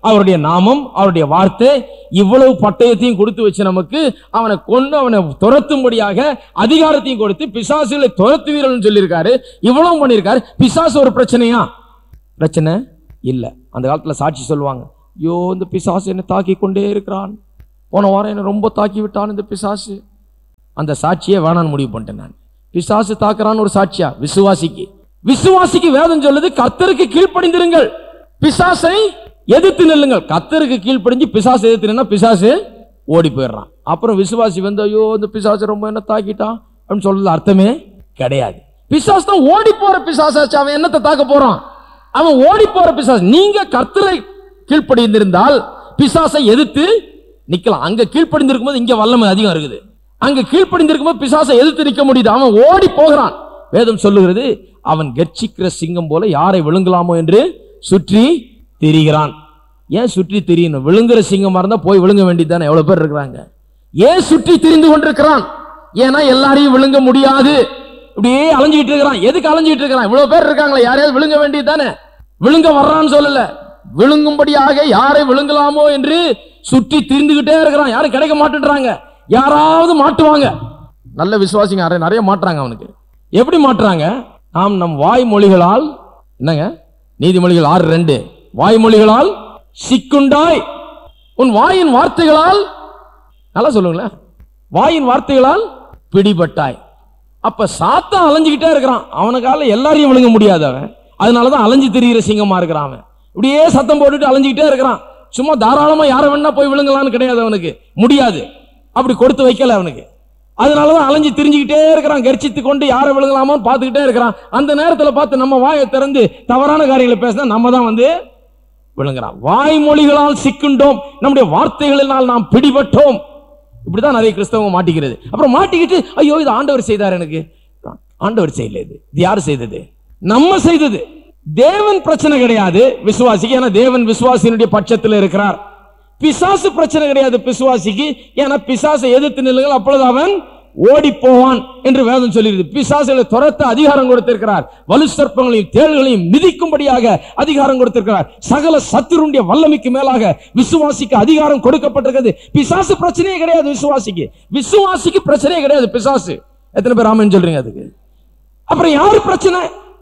அவருடைய நாமம், அவருடைய வார்த்தை, இவ்வளவு பட்டயத்தையும் கொடுத்து வச்சு நமக்கு அவனை கொண்டு அவனை துரத்தும்படியாக அதிகாரத்தையும் கொடுத்து பிசாசுகளை துரத்துவீர்கள் சொல்லியிருக்காரு. இவ்வளவு பண்ணியிருக்காரு. பிசாசு ஒரு பிரச்சனையா? பிரச்சனை இல்ல. அந்த காலத்துல சாட்சி சொல்லுவாங்க, ஐயோ இந்த பிசாசு என்னை தாக்கி கொண்டே இருக்கிறான், போன வாரம் என்ன ரொம்ப தாக்கி விட்டான் இந்த பிசாசு. அந்த சாட்சியே வேணான்னு முடிவு பண்ணிட்டேன் நான். பிசாசு தாக்குறான்னு ஒரு சாட்சியா? விசுவாசிக்கு விசுவாசிக்கு வேதம் சொல்லுது, கர்த்தருக்கு கீழ்ப்படிந்திருங்கள், பிசாசை எதிர்த்து நில்லுங்கள். கர்த்தருக்கு கீழ்ப்படிஞ்சு பிசாசு எதிர்த்து நின்னா பிசாசு ஓடி போயிடுறான். அப்புறம் விசுவாசி வந்து ஐயோ இந்த பிசாசு ரொம்ப என்ன தாக்கிட்டான் அப்படின்னு சொல்றது அர்த்தமே கிடையாது. பிசாசு தான் ஓடி போற பிசாசாச்சு. அவன் என்னத்தை தாக்க போறான்? அவன் ஓடி போற பிசாசு. நீங்க கர்த்தரை கீழ்ப்படிந்திருந்தால் பிசாசை எதிர்த்து நிக்கலாம். அங்க கீழ்ப்படிந்திருக்கும் போது இங்க வல்லமை அதிகம் இருக்குது. அங்க கீழ்ப்படிந்திருக்கும் போது பிசாசை எதிர்த்து நிக்க முடியுது. அவன் ஓடி போகிறான். வேதம் சொல்லுகிறது, அவன் கர்ச்சிக்கிற சிங்கம் போல யாரை விழுங்கலாமோ என்று சுற்றி திரிகிறான். ஏன் சுற்றி திரியணும்? விழுங்குற சிங்கமா இருந்தா போய் விழுங்க வேண்டியதுதானே. எவ்வளவு பேர் இருக்கிறாங்க. ஏன் சுற்றி திரிந்து கொண்டிருக்கிறான்? ஏன்னா எல்லாரையும் விழுங்க முடியாது. இப்படியே அலைஞ்சிட்டு இருக்கிறான். எதுக்கு அலைஞ்சிட்டு இருக்கிறான்? இவ்வளவு பேர் இருக்காங்களா, யாரையாவது விழுங்க வேண்டியது தானே. விழுங்க வர்றான்னு சொல்லல, விழுங்கும்படியாக யாரை விழுங்கலாமோ என்று சுற்றி திரிந்துகிட்டே இருக்கிறான். யாரும் கிடைக்க மாட்டேன்றாங்க. யாராவது மாட்டுவாங்க. நல்ல விசுவாசிங்க நிறைய மாட்டுறாங்க. அவனுக்கு எப்படி மாட்டுறாங்க? நாம் நம் வாய்மொழிகளால், என்னங்க நீதிமொழிகள் ஆறு ரெண்டு, வாய்மொழிகளால் சிக்குண்டாய், உன் வாயின் வார்த்தைகளால், நல்லா சொல்லுங்களேன், வாயின் வார்த்தைகளால் பிடிபட்டாய். அப்ப சாத்தான் அலைஞ்சுக்கிட்டே இருக்கிறான். அவனுக்கால எல்லாரையும் விழுங்க முடியாது. அவன் அதனாலதான் அலைஞ்சு திரிகிற சிங்கமா இருக்கிறான். அவன் இப்படியே சத்தம் போட்டுட்டு அலைஞ்சுக்கிட்டே இருக்கிறான். சும்மா தாராளமா யாரை வேணா போய் விழுங்கலான்னு கிடையாது. அவனுக்கு முடியாது. அப்படி கொடுத்து வைக்கல அவனுக்கு. அதனாலதான் அலைஞ்சு திரிஞ்சுக்கிட்டே இருக்கிறான். கர்ச்சித்து கொண்டு யாரை விழுங்கலாமோ பார்த்துக்கிட்டே இருக்கிறான். அந்த நேரத்தில் பார்த்து நம்ம வாயை திறந்து தவறான காரியங்களை பேசினா நம்ம தான் வந்து விழுங்குறான். வாய்மொழிகளால் சிக்குண்டோம், நம்முடைய வார்த்தைகளினால் நாம் பிடிபட்டோம். இப்படிதான் நிறைய கிறிஸ்தவங்க மாட்டிக்கிறது. அப்புறம் மாட்டிக்கிட்டு ஐயோ இது ஆண்டவர் செய்தார். எனக்கு ஆண்டவர் செய்யல, இது இது யாரு செய்தது? நம்ம செய்தது. தேவன் பிரச்சனை கிடையாது விசுவாசிக்கு, ஏன்னா தேவன் விசுவாசியினுடைய பட்சத்தில் இருக்கிறார். பிசாசு பிரச்சனை கிடையாது விசுவாசிக்கு, ஏன்னா பிசாசை எதிர்த்து நில்லுங்கள், அப்பொழுது அவன் ஓடி போவான் என்று வேதம் சொல்லிடுது. பிசாசுகளை துரத்த அதிகாரம் கொடுத்திருக்கிறார். வலு சர்ப்பங்களையும் தேள்களையும் மிதிக்கும்படியாக அதிகாரம் கொடுத்திருக்கிறார். சகல சத்துருடைய வல்லமைக்கு மேலாக விசுவாசிக்கு அதிகாரம் கொடுக்கப்பட்டிருக்கிறது. பிசாசு பிரச்சனையே கிடையாது விசுவாசிக்கு. விசுவாசிக்கு பிரச்சனையே கிடையாது பிசாசு. எத்தனை பேர் ஆமென் சொல்றீங்க அதுக்கு? அப்புறம் யாரு பிரச்சனை?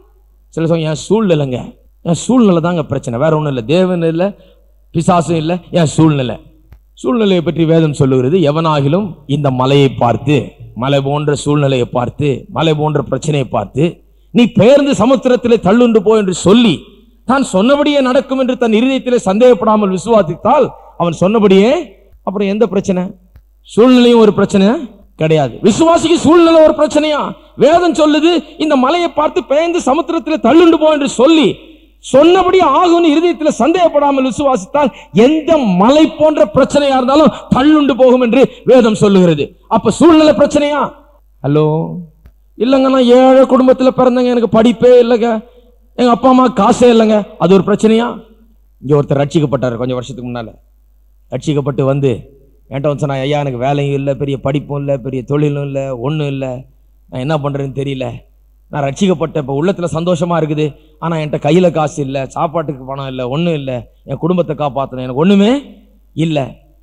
சில சொல்லுங்க, என் சூழ்நிலைங்க, என் சூழ்நிலை தாங்க பிரச்சனை, வேற ஒண்ணும் இல்லை. தேவன் இல்லை, பிசாசு இல்லை, என் சூழ்நிலை. சூழ்நிலையை பற்றி வேதம் சொல்லுகிறது, எவனாகிலும் இந்த மலையை பார்த்து, மலை போன்ற சூழ்நிலையை பார்த்து, மலை போன்ற பிரச்சனையை பார்த்து, நீ பெயர்ந்து சமுத்திரத்திலே தள்ளுண்டு போ என்று சொல்லி தான் சொன்னபடியே நடக்கும் என்று தன் இருதயத்திலே சந்தேகப்படாமல் விசுவாசித்தால் அவன் சொன்னபடியே. அப்புறம் எந்த பிரச்சனை? சூழ்நிலையும் ஒரு பிரச்சனை கிடையாது. விசுவாசிக்கு சூழ்நிலை ஒரு பிரச்சனையா? வேதம் சொல்லுது, இந்த மலையை பார்த்து பெயர்ந்து சமுத்திரத்திலே தள்ளுண்டு போ என்று சொல்லி சொன்னபடி ஆகும் இருதயத்தில் சந்தேகப்படாமல் விசுவாசித்தால் எந்த மலை போன்ற பிரச்சனையா இருந்தாலும் தள்ளுண்டு போகும் என்று வேதம் சொல்லுகிறது. அப்ப சூழ்நிலை பிரச்சனையா? ஹலோ, இல்லங்க நான் ஏழை குடும்பத்துல பிறந்தங்க, எனக்கு படிப்பே இல்லைங்க, எங்க அப்பா அம்மா காசே இல்லைங்க, அது ஒரு பிரச்சனையா? இங்க ஒருத்தர் ரட்சிக்கப்பட்டார் கொஞ்சம் வருஷத்துக்கு முன்னால. ரட்சிக்கப்பட்டு வந்து என்கிட்ட வந்து சொன்னா, ஐயா எனக்கு வேலையும் இல்லை, பெரிய படிப்பும் இல்லை, பெரிய தொழிலும் இல்லை, ஒன்றும் இல்லை, நான் என்ன பண்றேன்னு தெரியல, நான் ரட்சிக்கப்பட்ட இப்போ உள்ளத்தில் சந்தோஷமா இருக்குது, ஆனால் என்கிட்ட கையில் காசு இல்லை, சாப்பாட்டுக்கு பணம் இல்லை, ஒன்றும் இல்லை, என் குடும்பத்தை காப்பாற்றணும், எனக்கு ஒன்றுமே இல்லை.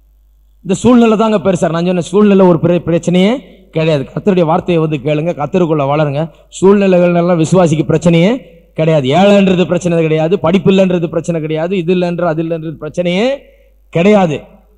இந்த சூழ்நிலை தாங்க பெருசார். நான் சொன்ன சூழ்நிலை ஒரு பெரிய பிரச்சனையே கிடையாது. கர்த்தருடைய வார்த்தையை வந்து கேளுங்க, கர்த்தருக்குள்ள வளருங்க. சூழ்நிலைகள் எல்லாம் விசுவாசிக்கு பிரச்சனையே கிடையாது. ஏழைன்றது பிரச்சனை கிடையாது, படிப்பு இல்லைன்றது பிரச்சனை கிடையாது, இது இல்லைன்ற அது இல்லைன்றது பிரச்சனையே கிடையாது.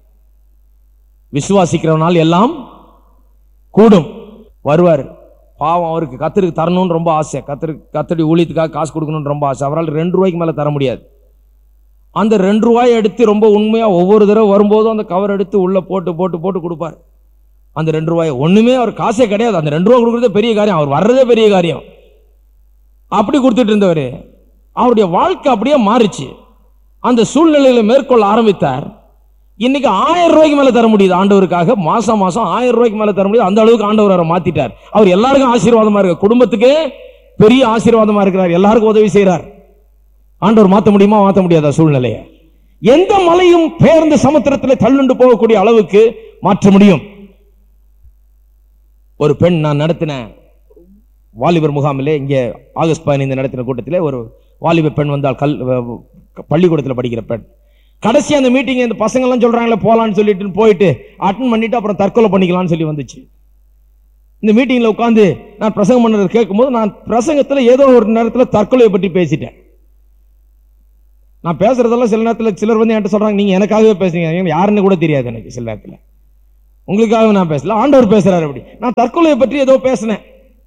விசுவாசிக்கிறவனால் எல்லாம் கூடும். வருவார். பாவம், அவருக்கு கத்தருக்கு தரணும்னு ரொம்ப ஆசை, கத்தருக்கு கத்தருடைய ஊழியத்துக்காக காசு கொடுக்கணும்னு ரொம்ப ஆசை. அவரால் ரெண்டு ரூபாய்க்கு மேலே தர முடியாது. அந்த ரெண்டு ரூபாயை எடுத்து ரொம்ப உண்மையா ஒவ்வொரு தடவை வரும்போதும் அந்த கவர் எடுத்து உள்ள போட்டு போட்டு போட்டு கொடுப்பார். அந்த ரெண்டு ரூபாய் ஒண்ணுமே அவர் காசே கிடையாது. அந்த ரெண்டு ரூபாய் கொடுக்குறதே பெரிய காரியம், அவர் வர்றதே பெரிய காரியம். அப்படி கொடுத்துட்டு இருந்தவர், அவருடைய வாழ்க்கை அப்படியே மாறிச்சு. அந்த சூழ்நிலையில மேற்கொள்ள ஆரம்பித்தார். இன்னைக்கு ஆயிரம் ரூபாய்க்கு மேல தர முடியுது ஆண்டவருக்காக. மாசம் மாசம் ஆயிரம் ரூபாய்க்கு மேல தர முடியுது. அந்த அளவுக்கு ஆண்டவர் அவரை மாத்திட்டார். அவர் எல்லாருக்கும் ஆசீர்வாதமா இருக்கு, குடும்பத்துக்கு பெரிய ஆசீர்வாதமா இருக்கிறார், எல்லாருக்கும் உதவி செய்யறார். ஆண்டவர் மாத்த முடியுமா? மாத்த முடியாதா சூழ்நிலையை? எந்த மலையும் பெயர்ந்து சமுத்திரத்தில் தள்ளுண்டு போகக்கூடிய அளவுக்கு மாற்ற முடியும். ஒரு பெண், நான் நடத்தின வாலிபர் முகாமிலே, இங்கே ஆகஸ்ட் பதினைந்து நடத்தின கூட்டத்திலே ஒரு வாலிப பெண் வந்தால், கல் பள்ளிக்கூடத்தில் படிக்கிற பெண். கடைசி அந்த மீட்டிங் இந்த பசங்க எல்லாம் சொல்றாங்களே போலான்னு சொல்லிட்டு போயிட்டு அட்டன் பண்ணிட்டு அப்புறம் தற்கொலை பண்ணிக்கலாம்னு சொல்லி வந்துச்சு. இந்த மீட்டிங்ல உட்காந்து நான் பிரசங்கம் பண்ணதை கேட்கும்போது நான் பிரசங்கத்துல ஏதோ ஒரு நேரத்தில் தற்கொலையை பற்றி பேசிட்டேன். நான் பேசுறதெல்லாம் சில நேரத்தில் சிலர் வந்து என்கிட்ட சொல்றாங்க, நீங்க எனக்காகவே பேசுறீங்க, யாருன்னு கூட தெரியாது எனக்கு. சில நேரத்தில் உங்களுக்காக நான் பேசல, ஆண்டவர் பேசுறாரு. அப்படி நான் தற்கொலையை பற்றி ஏதோ பேசினேன்.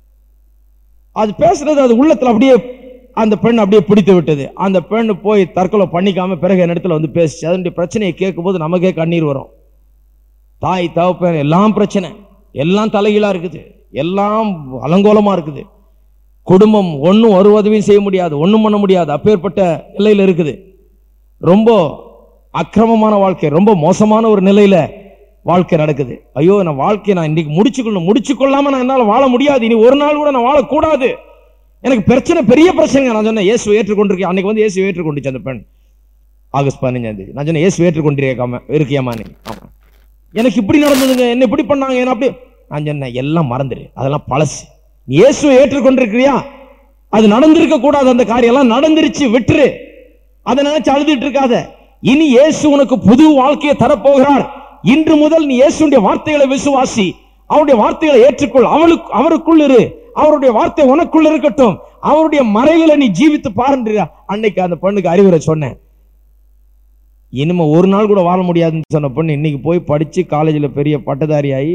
அது பேசுறது அது உள்ளத்துல அப்படியே அந்த பெண் அப்படியே பிடித்து விட்டது. அந்த பெண் போய் தற்கொலை பண்ணிக்காம பிறகு என் இடத்துல வந்து பேசிச்சு. அதனுடைய பிரச்சனையை கேட்கும் போது நமக்கே கண்ணீர் வரும். தாய் தகப்பன் எல்லாம் பிரச்சனை, எல்லாம் தலைகீழா இருக்குது, எல்லாம் அலங்கோலமா இருக்குது. குடும்பம் ஒன்னும் ஒரு உதவியும் செய்ய முடியாது, ஒன்னும் பண்ண முடியாது, அப்பேற்பட்ட நிலையில இருக்குது. ரொம்ப அக்கிரமமான வாழ்க்கை, ரொம்ப மோசமான ஒரு நிலையில வாழ்க்கை நடக்குது. ஐயோ, நான் வாழ்க்கையை நான் இன்னைக்கு முடிச்சுக்கொள்ளணும், முடிச்சுக்கொள்ளாம நான் என்னால வாழ முடியாது, இனி ஒரு நாள் கூட நான் வாழக்கூடாது, எனக்கு பிரச்சனை, பெரிய பிரச்சனை. நான் சொன்னேன் இயேசு ஏற்றுக்கொண்டிருக்கேன். அன்னைக்கு வந்து இயேசு ஏற்றுக்கொண்டுச்சு அந்த பெண். ஆகஸ்ட் பதினஞ்சாம் தேதி நான் சொன்னேன் இயேசு ஏற்றுக்கொண்டிருக்காம இருக்கியாமா நீ? ஆமா. எனக்கு இப்படி நடந்ததுங்க, என்ன இப்படி பண்ணாங்க, என்ன அப்படி. நான் சொன்னேன் எல்லாம் மறந்துரு, அதெல்லாம் பழசு. இயேசு ஏற்றுக்கொண்டிருக்கிறியா? அது நடந்திருக்க கூடாது, அந்த காரியம் எல்லாம் நடந்துருச்சு, விட்டுரு. அதை நினைச்சு அழுதுட்டு இருக்காத. இனி இயேசு உனக்கு புது வாழ்க்கையை தரப்போகிறார். இன்று முதல் நீ இயேசுடைய வார்த்தைகளை விசுவாசி, அவருடைய வார்த்தைகளை ஏற்றுக்கொள், அவளுக்கு அவருக்குள் இரு, அவருடைய வார்த்தை உனக்குள்ள இருக்கட்டும், அவருடைய மறைகளை நீ ஜீவித்து பாருங்க. அன்னைக்கு அந்த பெண்ணுக்கு அறிவுரை சொன்னேன். இனிமே ஒரு நாள் கூட வாழ முடியாதுன்னு சொன்ன பொண்ணு இன்னைக்கு போய் படிச்சு காலேஜில் பெரிய பட்டதாரி ஆகி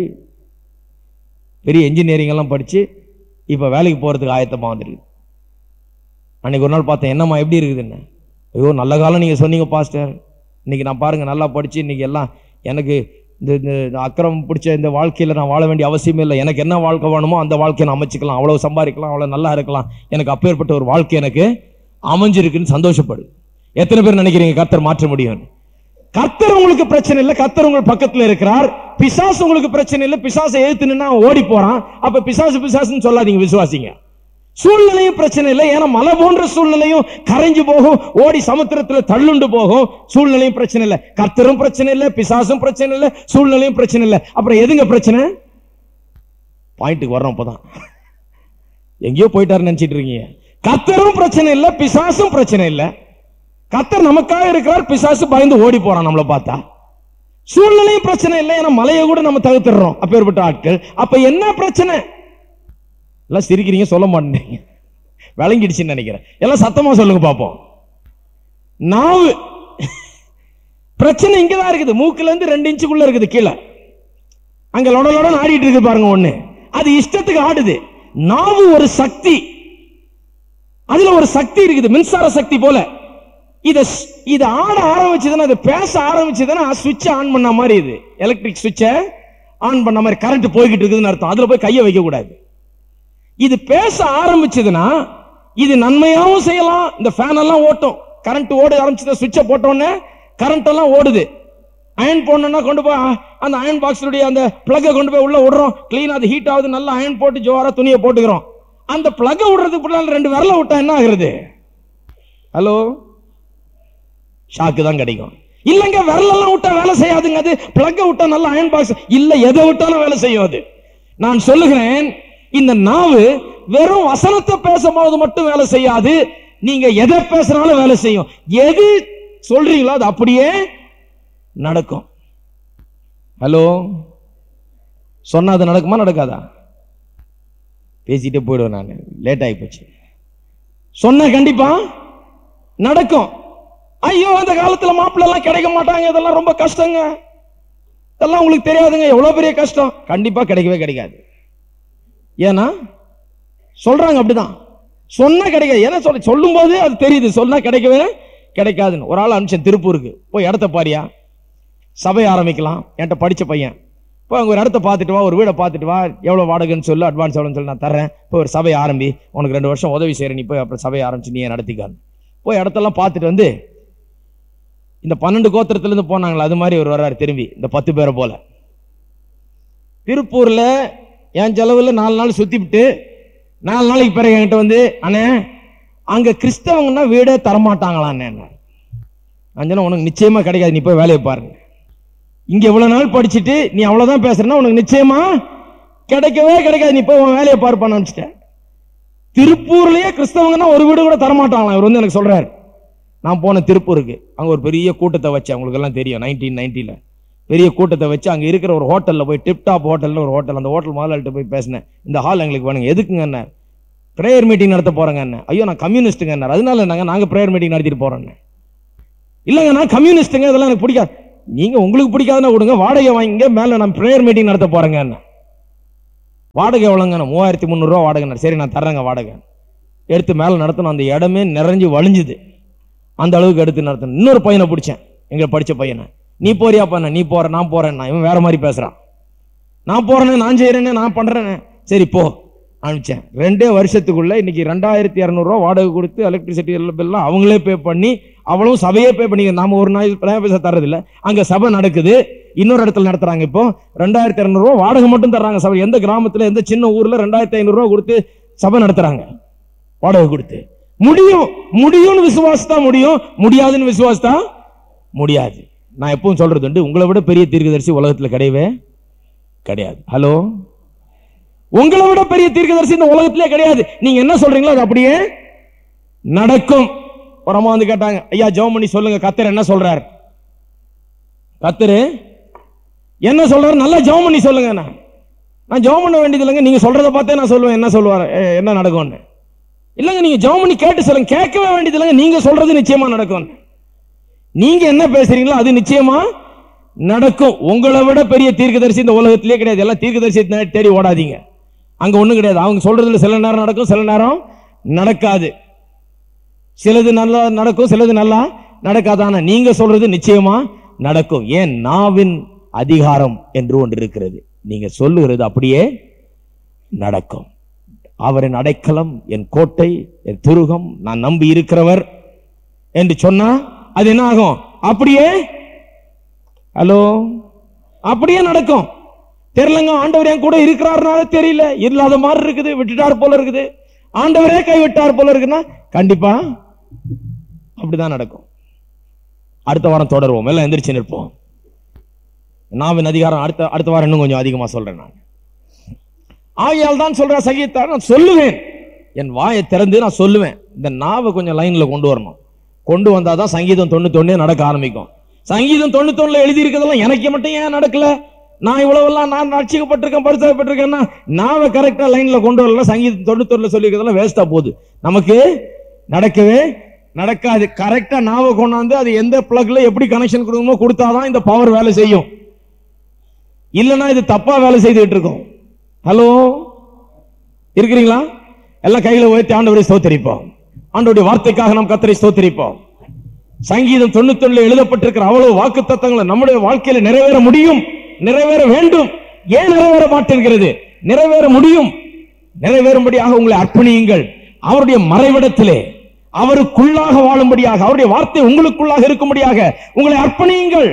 பெரிய இன்ஜினியரிங் எல்லாம் படிச்சு இப்ப வேலைக்கு போறதுக்கு ஆயத்தமா வந்துருக்கு. அன்னைக்கு ஒரு நாள் பார்த்தேன், என்னம்மா எப்படி இருக்குதுன்னு. ஐயோ நல்ல காலம் நீங்க சொன்னீங்க பாஸ்டர், இன்னைக்கு நான் பாருங்க நல்லா படிச்சு இன்னைக்கு எல்லாம் எனக்கு இந்த அக்கிரமம் பிடிச்ச இந்த வாழ்க்கையில நான் வாழ வேண்டிய அவசியமே இல்லை, எனக்கு என்ன வாழ்க்கை வேணுமோ அந்த வாழ்க்கையை நான் அமைச்சுக்கலாம், அவ்வளவு சம்பாதிக்கலாம், அவ்வளவு நல்லா இருக்கலாம், எனக்கு அப்பேற்பட்ட ஒரு வாழ்க்கை எனக்கு அமைஞ்சிருக்குன்னு சந்தோஷப்படு. எத்தனை பேர் நினைக்கிறீங்க கர்த்தர் மாற்ற முடியும்? கர்த்தர் உங்களுக்கு பிரச்சனை இல்லை, கர்த்தர் உங்களுக்கு பக்கத்துல இருக்கிறார். பிசாசு உங்களுக்கு பிரச்சனை இல்லை, பிசாசை எழுத்து நின்னா ஓடி போறான். அப்ப பிசாசு பிசாசுன்னு சொல்லாதீங்க, விசுவாசிங்க. சூழ்நிலையும் பிரச்சனை இல்லை, ஏன்னா மலை போன்ற சூழ்நிலையும் கரைஞ்சு போகும், ஓடி சமுத்திரத்துல தள்ளுண்டு போகும். சூழ்நிலையும் பிரச்சனை இல்லை, கர்த்தரும் பிரச்சனை இல்லை, பிசாசும் பிரச்சனை இல்லை, சூழ்நிலையும் பிரச்சனை இல்லை. அப்புறம் எதுங்க பிரச்சனை? பாயிண்ட்டுக்கு வர்றோம். அப்பதான் எங்கேயோ போயிட்டாருன்னு நினைச்சிட்டு இருக்கீங்க. கர்த்தரும் பிரச்சனை இல்லை, பிசாசும் பிரச்சனை இல்லை. கர்த்தர் நமக்காக இருக்கிறார், பிசாசு பயந்து ஓடி போறான் நம்மளை பார்த்தா. சூழ்நிலையும் பிரச்சனை இல்லை, ஏன்னா மலையை கூட நம்ம தவிர்த்துறோம் அப்பேற்பட்ட ஆட்கள். அப்ப என்ன பிரச்சனை? எல்லாம் சிரிக்கிறீங்க, சொல்ல மாட்டேங்க, விளங்கிடுச்சுன்னு நினைக்கிறேன். எல்லாம் சத்தமா சொல்லுங்க பாப்போம். நாவு பிரச்சனை இங்கதான் இருக்குது, மூக்குல இருந்து ரெண்டு இன்ச்சுக்குள்ள இருக்குது கீழே, அங்க லொட ஆடிட்டு இருக்கு பாருங்க. ஒண்ணு அது இஷ்டத்துக்கு ஆடுது. நாவு ஒரு சக்தி, அதுல ஒரு சக்தி இருக்குது, மின்சார சக்தி போல. இத இது ஆட ஆரம்பிச்சதுன்னா, அது பேச ஆரம்பிச்சதுன்னா சுவிட்ச் ஆன் பண்ண மாதிரி, இது எலக்ட்ரிக் சுவிட்ச ஆன் பண்ண மாதிரி கரண்ட் போய்கிட்டு இருக்குதுன்னு அர்த்தம். அதுல போய் கையை வைக்க கூடாது. இது பேச ஆரம்பிச்சதுன்னா இது நன்மையாவும் செய்யலாம். இந்த ஃபேன் எல்லாம் ஓட்டும், கரண்ட் ஓட ஆரம்பிச்சது, சுவிட்சை போட்டோன்னே கரண்ட் எல்லாம் ஓடுது. அயன் போடணும்னா கொண்டு போய் அந்த அயன் பாக்ஸுடைய அந்த பிளக்கை கொண்டு போய் உள்ள விடுறோம், கிளீன், அது ஹீட் ஆகுது, நல்லா அயன் போட்டு ஜோரா துணியை போட்டுக்கிறோம். அந்த பிளக்கை விடுறதுக்கு ரெண்டு விரல விட்டா என்ன ஆகுறது? ஹலோ, ஷாக்கு தான் கிடைக்கும். இல்லங்க விரலெல்லாம் விட்டா வேலை செய்யாதுங்க, அது பிளக்க விட்டா நல்லா அயன் பாக்ஸ் இல்ல, எதை விட்டாலும் வேலை செய்யும். அது நான் சொல்லுகிறேன், இந்த நாவு வெறும் வசனத்தை பேசும்போது மட்டும் வேலை செய்யாது, நீங்க எதை பேசுறாலும் வேலை செய்யும். எது சொல்றீங்களோ அது அப்படியே நடக்கும். ஹலோ, சொன்னா அது நடக்குமா நடக்காதா? பேசிட்டே போயிடுவேன் நான், லேட் ஆகி போச்சு. சொன்ன கண்டிப்பா நடக்கும். ஐயோ அந்த காலத்துல மாப்பிள்ள எல்லாம் கிடைக்க மாட்டாங்க, இதெல்லாம் ரொம்ப கஷ்டங்க, இதெல்லாம் உங்களுக்கு தெரியாதுங்க, எவ்வளவு பெரிய கஷ்டம். கண்டிப்பா கிடைக்கவே கிடைக்காது. ஏன்னா சொல்றாங்க அப்படிதான், சொன்னா கிடைக்காது. ஏன்னா சொல்ல சொல்லும் போது அது தெரியுது, சொன்னா கிடைக்கவே கிடைக்காதுன்னு. ஒரு ஆள் அனுப்பிச்சேன் திருப்பூருக்கு, போய் இடத்த பாரியா, சபை ஆரம்பிக்கலாம். என்கிட்ட படிச்ச பையன், இப்போ அங்கே ஒரு இடத்த பார்த்துட்டு வா, ஒரு வீடை பார்த்துட்டு வா, எவ்வளோ வாடகைன்னு சொல்லு, அட்வான்ஸ் எவ்வளோன்னு சொல்லி நான் தரேன், இப்போ ஒரு சபை ஆரம்பி, உனக்கு ரெண்டு வருஷம் உதவி செய்கிறேன், நீ போய் அப்புறம் சபையை ஆரம்பிச்சு நீ நடத்திக்கான்னு. போய் இடத்தெல்லாம் பார்த்துட்டு வந்து, இந்த பன்னெண்டு கோத்திரத்திலிருந்து போனாங்களா அது மாதிரி ஒரு வர்றாரு திரும்பி, இந்த பத்து பேரை போல. திருப்பூர்ல என் செலவில் நாலு நாள் சுத்திவிட்டு நாலு நாளைக்கு பிறகு என்கிட்ட வந்து, அண்ணே அங்க கிறிஸ்தவங்கன்னா வீடே தரமாட்டாங்களான்னு. அஞ்சனா உனக்கு நிச்சயமா கிடைக்காது, நீ போய் வேலையை பாருங்க. இங்க இவ்வளவு நாள் படிச்சுட்டு நீ அவ்வளவுதான் பேசுறனா உனக்கு நிச்சயமா கிடைக்கவே கிடைக்காது, நீ போய் உன் வேலையை பார்ப்பான்னு நினைச்சிட்டேன். திருப்பூர்லயே கிறிஸ்தவங்கன்னா ஒரு வீடு கூட தரமாட்டாங்களாம். இவர் வந்து எனக்கு சொல்றாரு, நான் போன திருப்பூருக்கு, அங்கே ஒரு பெரிய கூட்டத்தை வச்சேன். உங்களுக்கு எல்லாம் தெரியும், நைன்டீன் நைன்டியில் பெரிய கூட்டத்தை வச்சு அங்கே இருக்கிற ஒரு ஹோட்டலில் போய், டிப்டாப் ஹோட்டல்னு ஒரு ஹோட்டல், அந்த ஹோட்டல் முதலாளிகிட்ட போய் பேசினேன். இந்த ஹால் எங்களுக்கு வேணுங்க. எதுக்குங்க என்ன? ப்ரேயர் மீட்டிங் நடத்த போகிறேங்க என்ன? ஐயோ நான் கம்யூனிஸ்ட்டுங்க என்ன, அதனால நாங்கள் நாங்கள் ப்ரேயர் மீட்டிங் நடத்திட்டு போகிறோன்னு. இல்லைங்க நான் கம்யூனிஸ்ட்டுங்க, இதெல்லாம் எனக்கு பிடிக்காது. நீங்கள் உங்களுக்கு பிடிக்காதுன்னா விடுங்க, வாடகை வாங்கிங்க, மேலே நான் ப்ரேயர் மீட்டிங் நடத்த போகிறேங்க என்ன. வாடகை எவ்வளோங்க? மூவாயிரத்தி முந்நூறுரூவா வாடகை. சரி நான் தர்றேங்க வாடகை. எடுத்து மேலே நடத்தணும். அந்த இடமே நிறைஞ்சு வழிஞ்சுது, அந்த அளவுக்கு எடுத்து நடத்தணும். இன்னொரு பையனை பிடிச்சேன், எங்களை படித்த பையனை. நீ போறியா பண்ண? நீ போற, நான் போறேன்னா. இவன் வேற மாதிரி பேசுறான். நான் போறேன்னு, நான் செய்யறேன்னு, நான் பண்றேன்னு. சரி போ அனுப்பிச்சேன். ரெண்டே வருஷத்துக்குள்ள இன்னைக்கு ரெண்டாயிரத்தி இரநூறுவா வாடகை கொடுத்து எலக்ட்ரிசிட்டி பில்லாம் அவங்களே பே பண்ணி, அவளும் சபையே பே பண்ணி, நாம ஒரு நாள் பைசா தர்றதில்ல, அங்க சபை நடக்குது. இன்னொரு இடத்துல நடத்துறாங்க. இப்போ ரெண்டாயிரத்தி இரநூறுவா வாடகை மட்டும் தர்றாங்க சபை. எந்த கிராமத்துல, எந்த சின்ன ஊர்ல ரெண்டாயிரத்தி ஐநூறு ரூபா கொடுத்து சபை நடத்துறாங்க வாடகை கொடுத்து? முடியும், முடியும்னு விசுவாசத்தா முடியும், முடியாதுன்னு விசுவாசத்தா முடியாது. நான் எப்பவும் சொல்றது உண்டு, உங்களை விட பெரிய தீர்க்கதரிசி உலகத்துல கிடையவே கிடையாது. ஹலோ, உங்களை விட பெரிய தீர்க்கதரிசி இந்த உலகத்திலே கிடையாது. நீங்க என்ன சொல்றீங்களோ அது அப்படியே நடக்கும். பரமா வந்து கேட்டாங்க, ஐயா ஜெபம் பண்ணி சொல்லுங்க, கர்த்தர் என்ன சொல்றார்? கர்த்தர் என்ன சொல்றாரு? நல்லா ஜெபம் பண்ணி சொல்லுங்க. நான் ஜெபம் பண்ண வேண்டியது இல்லைங்க, நீங்க சொல்றதை பார்த்தே நான் சொல்லுவேன் என்ன சொல்லுவார், என்ன நடக்கும்னு. இல்லைங்க நீங்க ஜெபம் பண்ணி கேட்டு சொல்லுங்க. கேட்கவே வேண்டியது இல்லைங்க, நீங்க சொல்றது நிச்சயமா நடக்கும். நீங்க என்ன பேசுறீங்களோ அது நிச்சயமா நடக்கும். உங்களை விட பெரிய தீர்க்கதரிசி இந்த உலகத்திலே கிடையாது. எல்லாம் தீர்க்கதரிசி தேடி ஓடாதீங்க, அங்க ஒண்ணும் கிடையாது. அவங்க சொல்றதுல சில நேரம் நடக்கும், சில நேரம் நடக்காது. சிலது நல்லா நடக்கும், சிலது நல்லா நடக்காதான. நீங்க சொல்றது நிச்சயமா நடக்கும். ஏன்? நாவின் அதிகாரம் என்று ஒன்று இருக்கிறது. நீங்க சொல்லுகிறது அப்படியே நடக்கும். அவரின் அடைக்கலம் என் கோட்டை, என் துருகம், நான் நம்பி இருக்கிறவர் என்று சொன்னா அது என்ன ஆகும்? அப்படியே, ஹலோ, அப்படியே நடக்கும். தெரியலங்க, ஆண்டவர் என் கூட இருக்கிறாருனால தெரியல, இல்லாத மாதிரி இருக்குது, விட்டுட்டார் போல இருக்குது, ஆண்டவரே கைவிட்டார் போல இருக்குன்னா கண்டிப்பா அப்படிதான் நடக்கும். அடுத்த வாரம் தொடருவோம், எல்லாம் எந்திரிச்சு நிற்போம். நாவின் அதிகாரம் அடுத்த அடுத்த வாரம் இன்னும் கொஞ்சம் அதிகமா சொல்றேன். நான் ஆகையால் தான் சொல்றேன், சங்கீதத்தார் நான் சொல்லுவேன், என் வாயை திறந்து நான் சொல்லுவேன். இந்த நாவை கொஞ்சம் லைன்ல கொண்டு வரணும். கொண்டு வந்தாதான் சங்கீதம் தொண்ணூத்தி ஒண்ணே நடக்க ஆரம்பிக்கும். சங்கீதம் தொண்ணூத்தி ஒண்ணுல எழுதி இருக்கிறதெல்லாம் எனக்கு மட்டும் ஏன் நடக்கல? நான் இவ்வளவெல்லாம் நான் ரட்சிக்கப்பட்டிருக்கேன், பரிசுத்தப்பட்டிருக்கேன்னா நாவை கரெக்டா லைன்ல கொண்டு வரல. சங்கீதம் தொண்ணூத்தி ஒண்ணுல சொல்லி இருக்கிறதெல்லாம் வேஸ்டா போகுது, நமக்கு நடக்கவே நடக்காது. கரெக்டா நாவை கொண்டாந்து அது எந்த பிளக்ல எப்படி கனெக்ஷன் கொடுக்கணுமோ கொடுத்தாதான் இந்த பவர் வேலை செய்யும். இல்லைன்னா இது தப்பா வேலை செய்துட்டு இருக்கும். ஹலோ, இருக்கிறீங்களா? எல்லாம் கையில உயர்த்தி ஆண்டவரை ஸ்தோத்திரிப்போம். ஆண்டவருடைய வார்த்தைக்காக நாம் கர்த்தரை ஸ்தோத்திரிப்போம். சங்கீதம் தொண்ணூத்தி ஒண்ணுல எழுதப்பட்டிருக்கிற அவ்வளவு வாக்கு தத்தங்களை நம்முடைய வாழ்க்கையில நிறைவேற முடியும், நிறைவேற வேண்டும். ஏன் நிறைவேற மாட்டேங்கிறது? நிறைவேற முடியும். நிறைவேறும்படியாக உங்களை அர்ப்பணியுங்கள். அவருடைய மறைவிடத்திலே அவருக்குள்ளாக வாழும்படியாக, அவருடைய வார்த்தை உங்களுக்குள்ளாக இருக்கும்படியாக உங்களை அர்ப்பணியுங்கள்.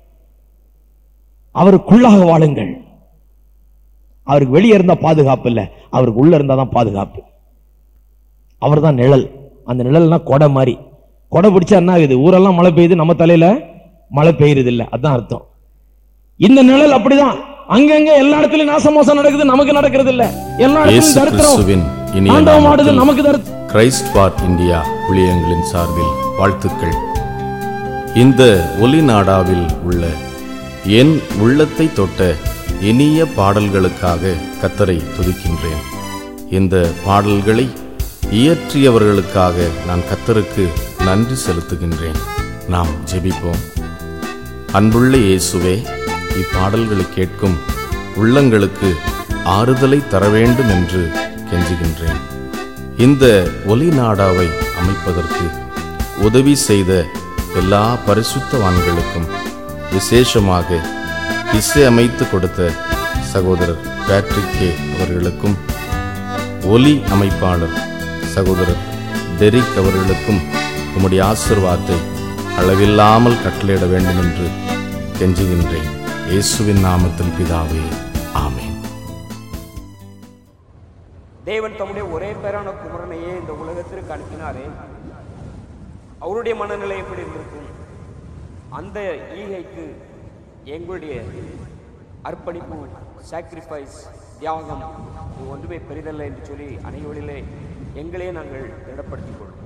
அவருக்குள்ளாக வாழுங்கள். அவருக்கு வெளியே இருந்தா பாதுகாப்பு இல்லை, அவருக்கு உள்ள இருந்தா தான் பாதுகாப்பு. அவர் தான் நிழல். அந்த நிழல்னா கொடை மாதிரி. கொடை பிடிச்சா என்ன ஆகுது? ஊரெல்லாம் மழை பெய்யுது, நம்ம தலையில மழை பெய்யுறது இல்லை, அதுதான் அர்த்தம். இந்த நிழல் அப்படிதான். அங்கங்க எல்லா இடத்துலயும் நாசமோசம் நடக்குது, நமக்கு நடக்கிறது இல்ல. எல்லா இடத்துலயும் தரித்திரம் ஆண்டவம் ஆடுது, நமக்கு தரித்திரம். கிரைஸ்ட் ஃபார் இந்தியா ஊழியங்களின் சார்பில் வாழ்த்துக்கள். இந்த ஒலி நாடாவில் உள்ள என் உள்ளத்தை தொட்ட இனிய பாடல்களுக்காக கர்த்தரை துதிக்கின்றேன். இந்த பாடல்களை இயற்றியவர்களுக்காக நான் கர்த்தருக்கு நன்றி செலுத்துகின்றேன். நாம் ஜெபிப்போம். அன்புள்ள இயேசுவே, இப்பாடல்களை கேட்கும் உள்ளங்களுக்கு ஆறுதலை தர வேண்டும் என்று கெஞ்சுகின்றேன். இந்த ஒலி நாடாவை அமைப்பதற்கு உதவி செய்த எல்லா பரிசுத்தவான்களுக்கும், விசேஷமாக இசை அமைத்து கொடுத்த சகோதரர் பேட்ரிக் கே அவர்களுக்கும், ஒலி அமைப்பாளர் சகோதரர் டெரிக் அவர்களுக்கும் உம்முடைய ஆசீர்வாதத்தை அளவில்லாமல் கட்டளையிட வேண்டும் என்று கெஞ்சுகின்றேன். இயேசுவின் நாமத்தில் பிதாவே, ஆமென். தேவன் தம்முடைய ஒரே பேரான குமரனையே இந்த உலகத்திற்கு அனுப்பினாரே, அவருடைய மனநிலை எப்படி இருந்திருக்கும்? அந்த ஈகைக்கு எங்களுடைய அர்ப்பணிப்பு, சாக்ரிஃபைஸ், தியாகம் ஒன்றுமே பெரிதல்ல என்று சொல்லி அனைவரிலே எங்களே நாங்கள் திடப்படுத்திக் கொள்வோம்.